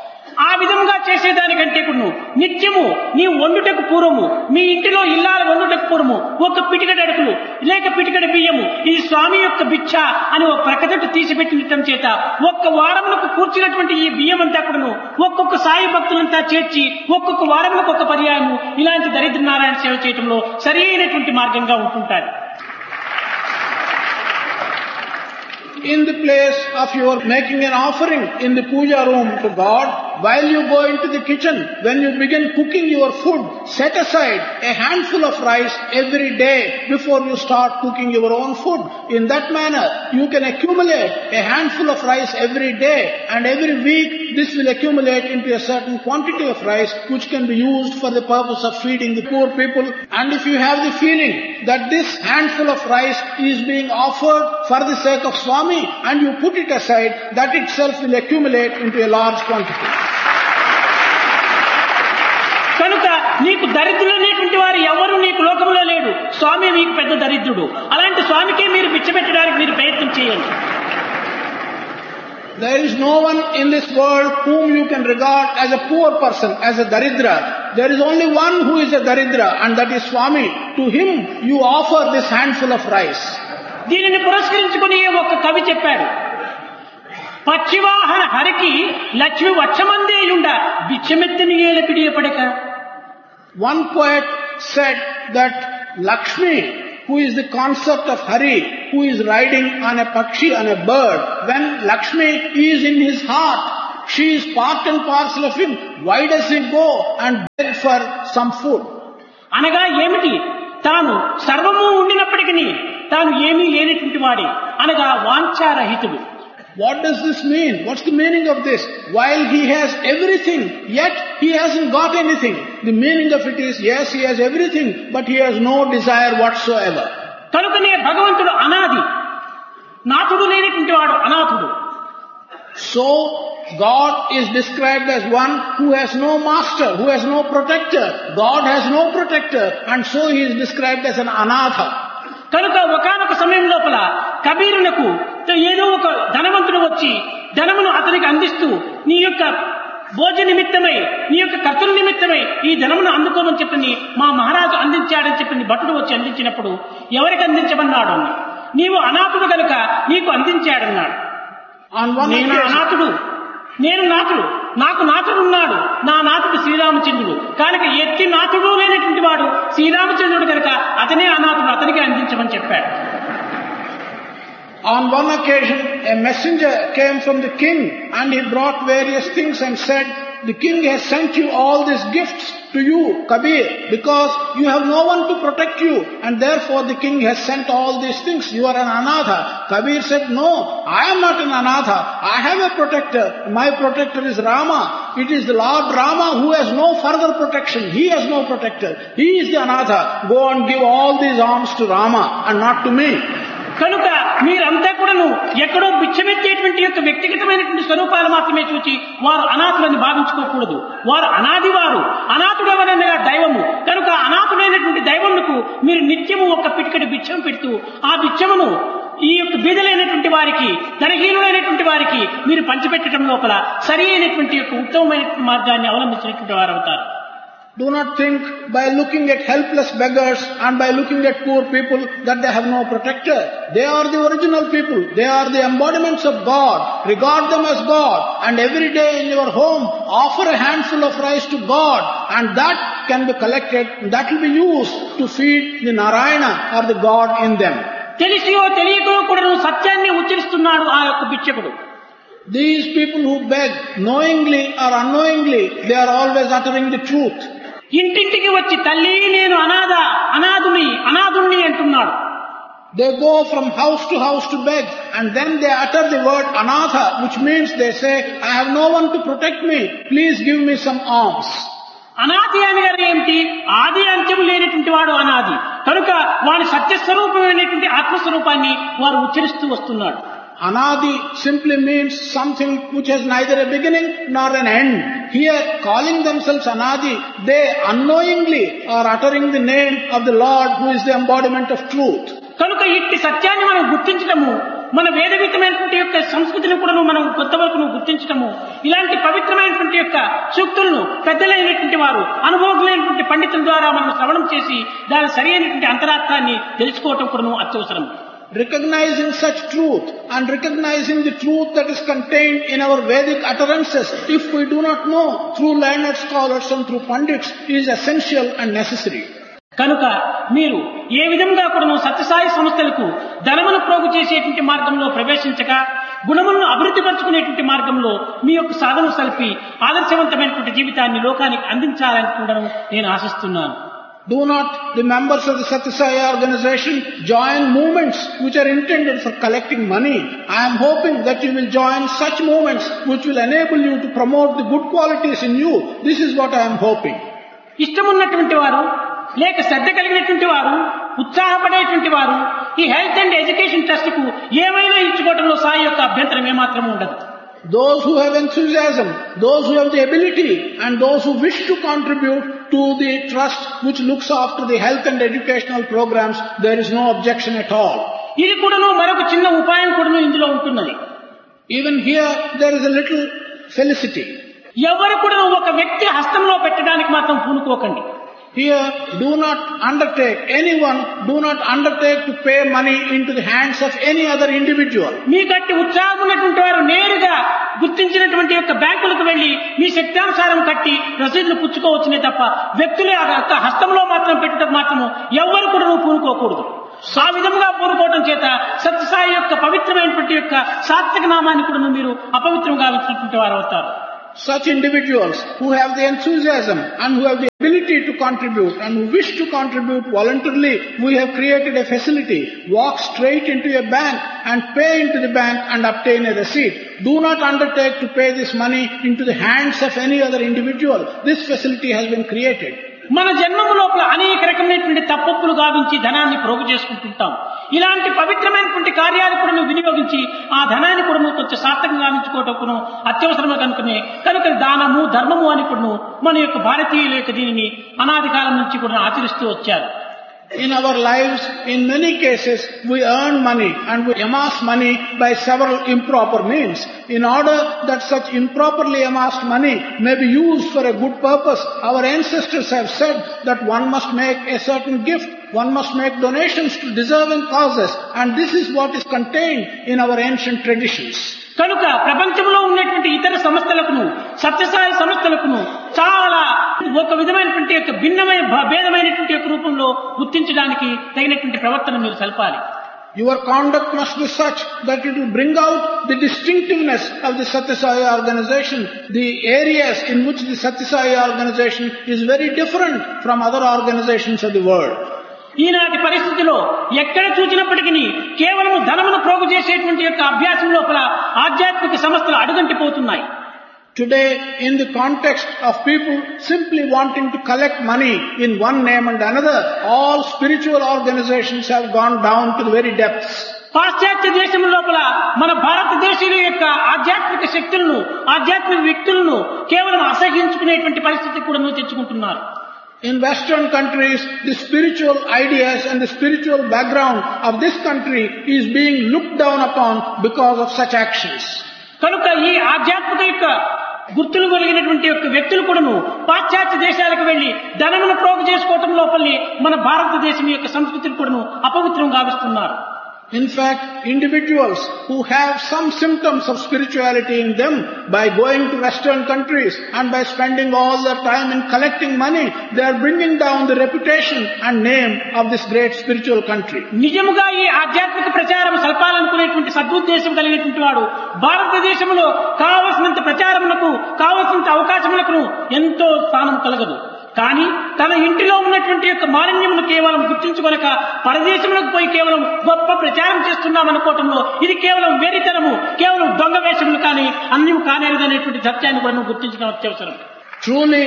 ఆ విధంగా చేసేదానికంటే కూడా నిత్యము నీవు వండుటకు పూర్వము మీ ఇంటిలో ఇల్లాల వండుటకు పూర్వము ఒక పిటికడ అడుగులు లేక పిటికడ బియ్యము ఇది స్వామి యొక్క బిచ్చ అని ఒక ప్రకటన తీసిపెట్టినటం చేత ఒక్క వారములకు కూర్చున్నటువంటి ఈ బియ్యం అంతా కూడాను ఒక్కొక్క సాయి భక్తులంతా చేర్చి ఒక్కొక్క వారములకు ఒక పర్యాయము ఇలాంటి దరిద్ర నారాయణ సేవ చేయటంలో సరి అయినటువంటి మార్గంగా ఉంటుంటారు.
In the place of your making an offering in the puja room to God, while you go into the kitchen, when you begin cooking your food, set aside a handful of rice every day before you start cooking your own food. In that manner, you can accumulate a handful of rice every day, and every week this will accumulate into a certain quantity of rice which can be used for the purpose of feeding the poor people. And if you have the feeling that this handful of rice is being offered for the sake of Swami, and you put it aside, that itself will accumulate into a large quantity.
కనుక నీకు దరిద్రులు అనేటువంటి వారు ఎవరు నీకు లోకంలో లేడు. స్వామి మీకు పెద్ద దరిద్రుడు. అలాంటి స్వామికే మీరు బిచ్చపెట్టడానికి మీరు ప్రయత్నం చేయండి.
There is no one in this world whom you can regard as a poor person, as a daridra. There is only one who is a daridra, and that is Swami. To him you offer this handful of rice.
దీనిని పురస్కరించుకుని ఒక కవి చెప్పాడు, పచ్చివాహన హరికి లక్ష్మి వచ్చమందేయుండ బిచ్చమెత్తిని ఏల పిడియపడక.
One poet said that Lakshmi, who is the consort of Hari, who is riding on a pakshi, on a bird, when Lakshmi is in his heart, she is part and parcel of him. Why does he go and beg for some food?
అనగా ఏమిటి? తాను సర్వము ఉండినప్పటికీ తాను ఏమీ లేనటువంటి వాడే, అనగా వాంఛారహితుడు.
What does this mean? What's the meaning of this? While he has everything, yet he hasn't got anything. The meaning of it is, yes, he has everything, but he has no desire whatsoever.
కనుకనే భగవంతుడు అనాది, నాథుడు లేనటువంటి వాడు అనాథుడు.
So God is described as one who has no master, who has no protector. God has no protector, and so he is described as an anatha.
కనుక ఒకానొక సమయం లోపల కబీరునకు ఏదో ఒక ధనవంతుడు వచ్చి ధనమును అతనికి అందిస్తూ నీ యొక్క భోజ నిమిత్తమై నీ యొక్క ఖర్చుల నిమిత్తమై ఈ ధనమును అందుకోమని చెప్పని మా మహారాజు అందించాడని చెప్పి భటుడు వచ్చి అందించినప్పుడు ఎవరికి అందించమన్నాడు? నీవు అనాథుడు కనుక నీకు అందించాడన్నాడు. నేను అనాథుడు, నేను నాథుడు, నాకు నాథుడు ఉన్నాడు, నా నాథుడు శ్రీరామచంద్రుడు కనుక ఎత్తి నాథుడు లేనటువంటి వాడు శ్రీరామచంద్రుడు కనుక అతనే అనాథుడు, అతనికి అందించమని చెప్పాడు.
On one occasion, a messenger came from the king and he brought various things and said, the king has sent you all these gifts to you, Kabir, because you have no one to protect you and therefore the king has sent all these things. You are an anatha. Kabir said, no, I am not an anatha. I have a protector. My protector is Rama. It is the Lord Rama who has no further protection. He has no protector. He is the anatha. Go and give all these alms to Rama and not to me.
కనుక మీరంతా కూడాను ఎక్కడో బిచ్చమెత్తేటువంటి యొక్క వ్యక్తిగతమైనటువంటి స్వరూపాలు మాత్రమే చూచి వారు అనాథులని భావించుకోకూడదు. వారు అనాది, వారు అనాథుడవనగా దైవము కనుక అనాథుడైనటువంటి దైవమునకు మీరు నిత్యము ఒక పిటికడి బిచ్చం పెడుతూ ఆ బిచ్చమును ఈ యొక్క బీదలైనటువంటి వారికి, ధనహీనులైనటువంటి వారికి మీరు పంచిపెట్టడం లోపల సరి అయినటువంటి యొక్క ఉత్తమమైనటువంటి మార్గాన్ని అవలంబించినటువంటి వారు అవుతారు.
Do not think by looking at helpless beggars and by looking at poor people that they have no protector. They are the original people. They are the embodiments of God. Regard them as God. And every day in your home, offer a handful of rice to God. And that can be collected. That will be used to feed the Narayana or the God in them.
తెలిసియో తెలియకో కూడా సత్యాన్ని ఉచ్చరిస్తున్నాడు ఆ యొక్క భిక్షకుడు.
These people who beg, knowingly or unknowingly, they are always uttering the truth.
ఇంటింటికి వచ్చి తల్లి నేను అనాథ, అనాథుని, అనాథుణ్ణి అంటున్నాడు.
They go from house to house to beg and then they utter the word anatha, which means they say, I have no one to protect me, please give me some alms.
అనాది అనగా ఏమిటి? ఆది అంత్యం లేనటువంటి వాడు అనాది కనుక వాడి సత్యస్వరూపమైనటువంటి ఆత్మస్వరూపాన్ని వారు ఉచ్చరిస్తూ వస్తున్నాడు.
Anadi simply means something which has neither a beginning nor an end. Here, calling themselves Anadi, they unknowingly are uttering the name of the Lord who is the embodiment of truth.
కనుక ఇట్టి సత్యాన్ని మనం గుర్తించడము, మన వేదవితమైనటువంటి యొక్క సంస్కృతిని కూడా మనం కొంతవరకు గుర్తించడము, ఇలాంటి పవిత్రమైనటువంటి యొక్క సూక్తులను పెద్దలైనటువంటి వారు, అనుభవజ్ఞులైనటువంటి పండితుల ద్వారా మనం శ్రవణం చేసి దాని సరి అయినటువంటి అంతరార్థాన్ని తెలుసుకోవటం కూడా అత్యవసరం.
Recognizing such truth and recognizing the truth that is contained in our Vedic utterances, if we do not know through learned scholars and through pandits, is essential and necessary.
కనుక మీరు ఏ విధంగా కూడా సత్యసాయి సంస్థలకు ధనమును ప్రోగు చేసేటువంటి మార్గంలో ప్రవేశించక గుణములను అభివృద్ధి పరచుకునేటువంటి మార్గంలో మీ యొక్క సాధన సల్పి ఆదర్శవంతమైనటువంటి జీవితాన్ని లోకానికి అందించాలనుకుంటాను నేను ఆశిస్తున్నాను.
Do not the members of the Satya Sai organization join movements which are intended for collecting money. I am hoping that you will join such movements which will enable you to promote the good qualities in you. This is what I am hoping.
ఇష్టమున్నటువంటి వారు లేక శ్రద్ధ కలిగినటువంటి వారు, ఉత్సాహపడేటువంటి వారు ఈ health and education trust కు ఏమైనా ఇచ్చుకోవడంలో సాయి యొక్క అభ్యంతరం ఏమాత్రం ఉండదు.
Those who have enthusiasm, those who have the ability and those who wish to contribute to the trust which looks after the health and educational programs, there is no objection at all.
ఇది కూడాను మరొక చిన్న ఉపాయం కూడాను ఇందులో ఉంటున్నది.
Even here there is a little felicity.
ఎవరు కూడా ఒక వ్యక్తి హస్తంలో పెట్టడానికి మాత్రం పూనుకోకండి.
Here, do not undertake, anyone, do not undertake to pay money into the hands of any other individual.
మీ గట్టి ఉత్సాహం ఉన్నటువంటి వారు నేరుగా గుర్తించినటువంటి యొక్క బ్యాంకులకు వెళ్లి మీ శక్తానుసారం కట్టి రసీదులు పుచ్చుకోవచ్చునే తప్ప వ్యక్తుల హస్తంలో మాత్రం పెట్టడం మాత్రము ఎవరు కూడా నువ్వు పూనుకోకూడదు. ఆ విధంగా పూనుకోవడం చేత సత్యసాయి యొక్క పవిత్రమైనటువంటి యొక్క సాత్విక నామాన్ని కూడా మీరు అపవిత్రం గావించినటువంటి వారు అవుతారు.
Such individuals who have the enthusiasm and who have the ability to contribute and who wish to contribute voluntarily, we have created a facility. Walk straight into a bank and pay into the bank and obtain a receipt. Do not undertake to pay this money into the hands of any other individual. This facility has been created.
మన జన్మము లోపల అనేక రకమైనటువంటి తప్పప్పులు గావించి ధనాన్ని ప్రోగు చేసుకుంటుంటాం. ఇలాంటి పవిత్రమైనటువంటి కార్యాలు కూడా నువ్వు వినియోగించి ఆ ధనాన్ని కూడా నువ్వు కొంచెం సార్థకంగా గావించుకోవటం అత్యవసరమే కనుకనే కనుక దానము ధర్మము అని కూడా మన యొక్క భారతీయుల యొక్క దీనిని అనాది కాలం నుంచి కూడా ఆచరిస్తూ వచ్చారు.
In our lives, in many cases, we earn money and we amass money by several improper means. In order that such improperly amassed money may be used for a good purpose, our ancestors have said that one must make a certain gift, one must make donations to deserving causes, and this is what is contained in our ancient traditions.
కనుక ప్రపంచంలో ఉన్నటువంటి ఇతర సంస్థలకును సత్యసాయి సంస్థలకును చాలా ఒక విధమైనటువంటి యొక్క భిన్నమైన భేదమైనటువంటి యొక్క రూపంలో గుర్తించడానికి తగినటువంటి ప్రవర్తన మీరు సల్పాలి.
Your conduct must be such that it will bring out the distinctiveness of the Satya Sai organization. The areas in which the Satya Sai organization is very different from other organizations of the world.
ఈనాటి పరిస్థితిలో ఎక్కడ చూసినప్పటికీ కేవలం ధనమును ప్రోగు చేసేటువంటి యొక్క అభ్యాసం లోపల ఆధ్యాత్మిక సంస్థలు అడుగంటిపోతున్నాయి.
Today, in the context of people simply wanting to collect money in one name and another, all spiritual organizations have gone down to the very depths.
పాశ్చాత్య దేశం లోపల మన భారతదేశీయుల యొక్క ఆధ్యాత్మిక శక్తులను ఆధ్యాత్మిక వ్యక్తులను కేవలం అసహించుకునేటువంటి పరిస్థితి కూడా తెచ్చుకుంటున్నారు.
In Western countries, the spiritual ideas and the spiritual background of this country is being looked down upon because of such actions.
కనుక ఈ ఆధ్యాత్మిక యొక్క గుర్తులు కలిగినటువంటి యొక్క వ్యక్తులు కూడాను పాశ్చాత్య దేశాలకు వెళ్లి ధనమును ప్రోగు చేసుకోవటం లోపలి మన భారతదేశం యొక్క సంస్కృతిని కూడాను అపవిత్రం గావిస్తున్నారు.
In fact, individuals who have some symptoms of spirituality in them, by going to Western countries and by spending all their time in collecting money, they are bringing down the reputation and name of this great spiritual country.
నిజముగా ఈ ఆధ్యాత్మిక ప్రచారం సల్పాలనుకునేటువంటి సదుద్దేశం కలిగినటువంటి వాడు భారతదేశంలో కావలసినంత ప్రచారములకు కావలసినంత అవకాశములకు ఎంతో స్థానం కలగదు. కానీ తన ఇంటిలో ఉన్నటువంటి యొక్క మాలిన్యమును కేవలం గుర్తించుకొనక పరదేశములకు పోయి కేవలం గొప్ప ప్రచారం చేస్తున్నాం అనుకోవటంలో ఇది కేవలం వేరితనము, కేవలం దొంగ వేషములు కానీ అన్యం కానేరదనేటువంటి సత్యాన్ని కూడా గుర్తించడం అత్యవసరం.
Truly,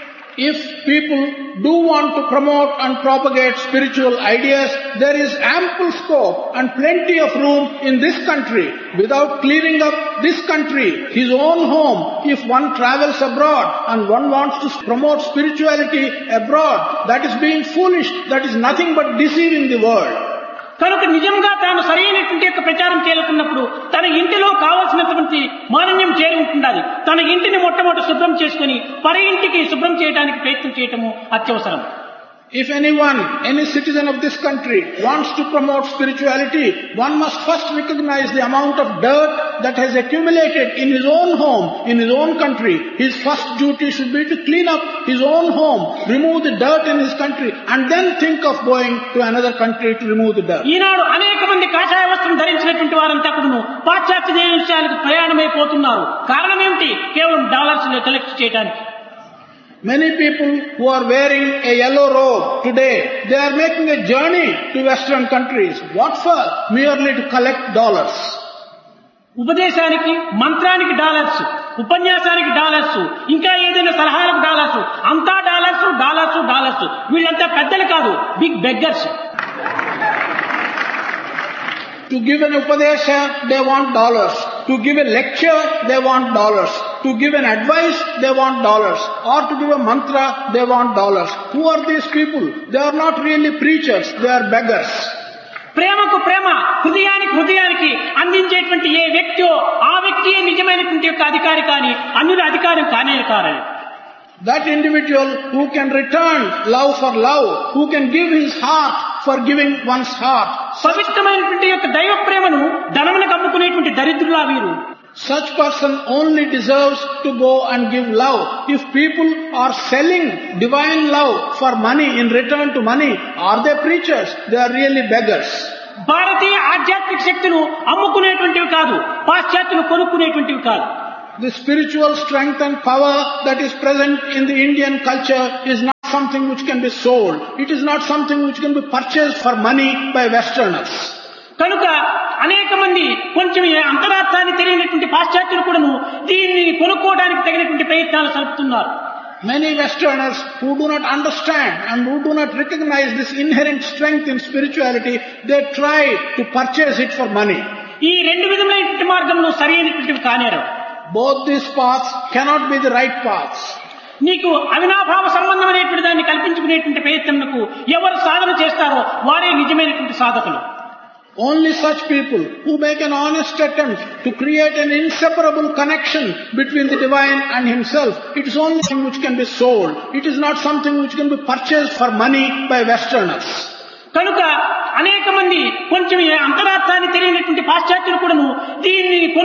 if people do want to promote and propagate spiritual ideas, there is ample scope and plenty of room in this country. Without clearing up this country, his own home, if one travels abroad and one wants to promote spirituality abroad, that is being foolish, that is nothing but deceiving the world.
కనుక నిజంగా తాను సరైనటువంటి యొక్క ప్రచారం చేయాలనుకున్నప్పుడు తన ఇంటిలో కావాల్సినటువంటి మాలిన్యం చేరి ఉంటుండాలి. తన ఇంటిని మొట్టమొదటి శుభ్రం చేసుకుని పరి ఇంటికి శుభ్రం చేయడానికి ప్రయత్నం చేయటము అత్యవసరం.
If anyone, any citizen of this country wants to promote spirituality, one must first recognize the amount of dirt that has accumulated in his own home, in his own country. His first duty should be to clean up his own home, remove the dirt in his country, and then think of going to another country to remove the dirt.
ఈనాడు అనేక మంది కాషాయ వస్త్రం ధరించినటువంటి వారంతా కూడా పాశ్చాత్య దేశాలకు ప్రయాణమైపోతున్నారు. కారణం ఏమిటి? కేవలం డాలర్స్ కలెక్ట్ చేయడానికి.
Many people who are wearing a yellow robe today, they are making a journey to Western countries. What for? Merely to collect dollars.
ఉపదేశానికి మంత్రానికి డాలర్స్, ఉపన్యాసానికి డాలర్స్, ఇంకా ఏదైనా సలహాలకు డాలర్స్, అంతా డాలర్స్ డాలర్స్ డాలర్స్. వీళ్ళంతా పెద్దలు కాదు, big beggars.
To give an upadesha, they want dollars. To give a lecture, they want dollars. To give an advice, they want dollars. Or to give a mantra, they want dollars. Who are these people? They are not really preachers, they are beggars.
ప్రేమకు ప్రేమ, హృదయానికి హృదయానికి అందించేటువంటి ఏ వ్యక్తియో ఆ వ్యక్తియే నిజమైనటువంటి యొక్క అధికారి కానీ అన్యుల అధికారం కానే కారని.
That individual who can return love for love, who can give his heart for giving one's heart.
పవిత్రమైనటువంటి యొక్క దైవ ప్రేమను ధనములకు అమ్ముకునేటువంటి దరిద్రులా వీరు.
Such person only deserves to go and give love. If people are selling divine love for money in return to money, are they preachers? They are really beggars.
భారతీయ ఆధ్యాత్మిక శక్తులు అమ్ముకునేటువంటివి కాదు, పాశ్చాత్యులు కొనుక్కునేటువంటివి కాదు.
The spiritual strength and power that is present in the Indian culture is not something which can be sold. It is not something which can be purchased for money by Westerners.
కనుక అనేక మంది కొంచెం అంతరార్థాన్ని తెలియనటువంటి పాశ్చాత్యులు కూడాను దీన్ని కొనుక్కోవడానికి తగినటువంటి ప్రయత్నాలు సలుపుతున్నారు.
Many Westerners who do not understand and who do not recognize this inherent strength in spirituality, they try to purchase it for money.
ఈ రెండు విధమైనటువంటి మార్గంలో సరైనటువంటివి కానేరు.
Both these paths cannot be the right paths.
నీకు అవినాభావ సంబంధం అనేటువంటి దాన్ని కల్పించుకునేటువంటి ప్రయత్నంకు ఎవరు సాధన చేస్తారు? ఉంటారో వారే నిజమైనటువంటి సాధకులు.
Only such people who make an honest attempt to create an inseparable connection between the divine and himself, it is only something which can be sold. It is not something which can be purchased for money by Westerners.
కనుక అనేక మంది కొంచెం అంతరార్థాన్ని తెలియనటువంటి పాశ్చాత్యులు కూడాను దీన్ని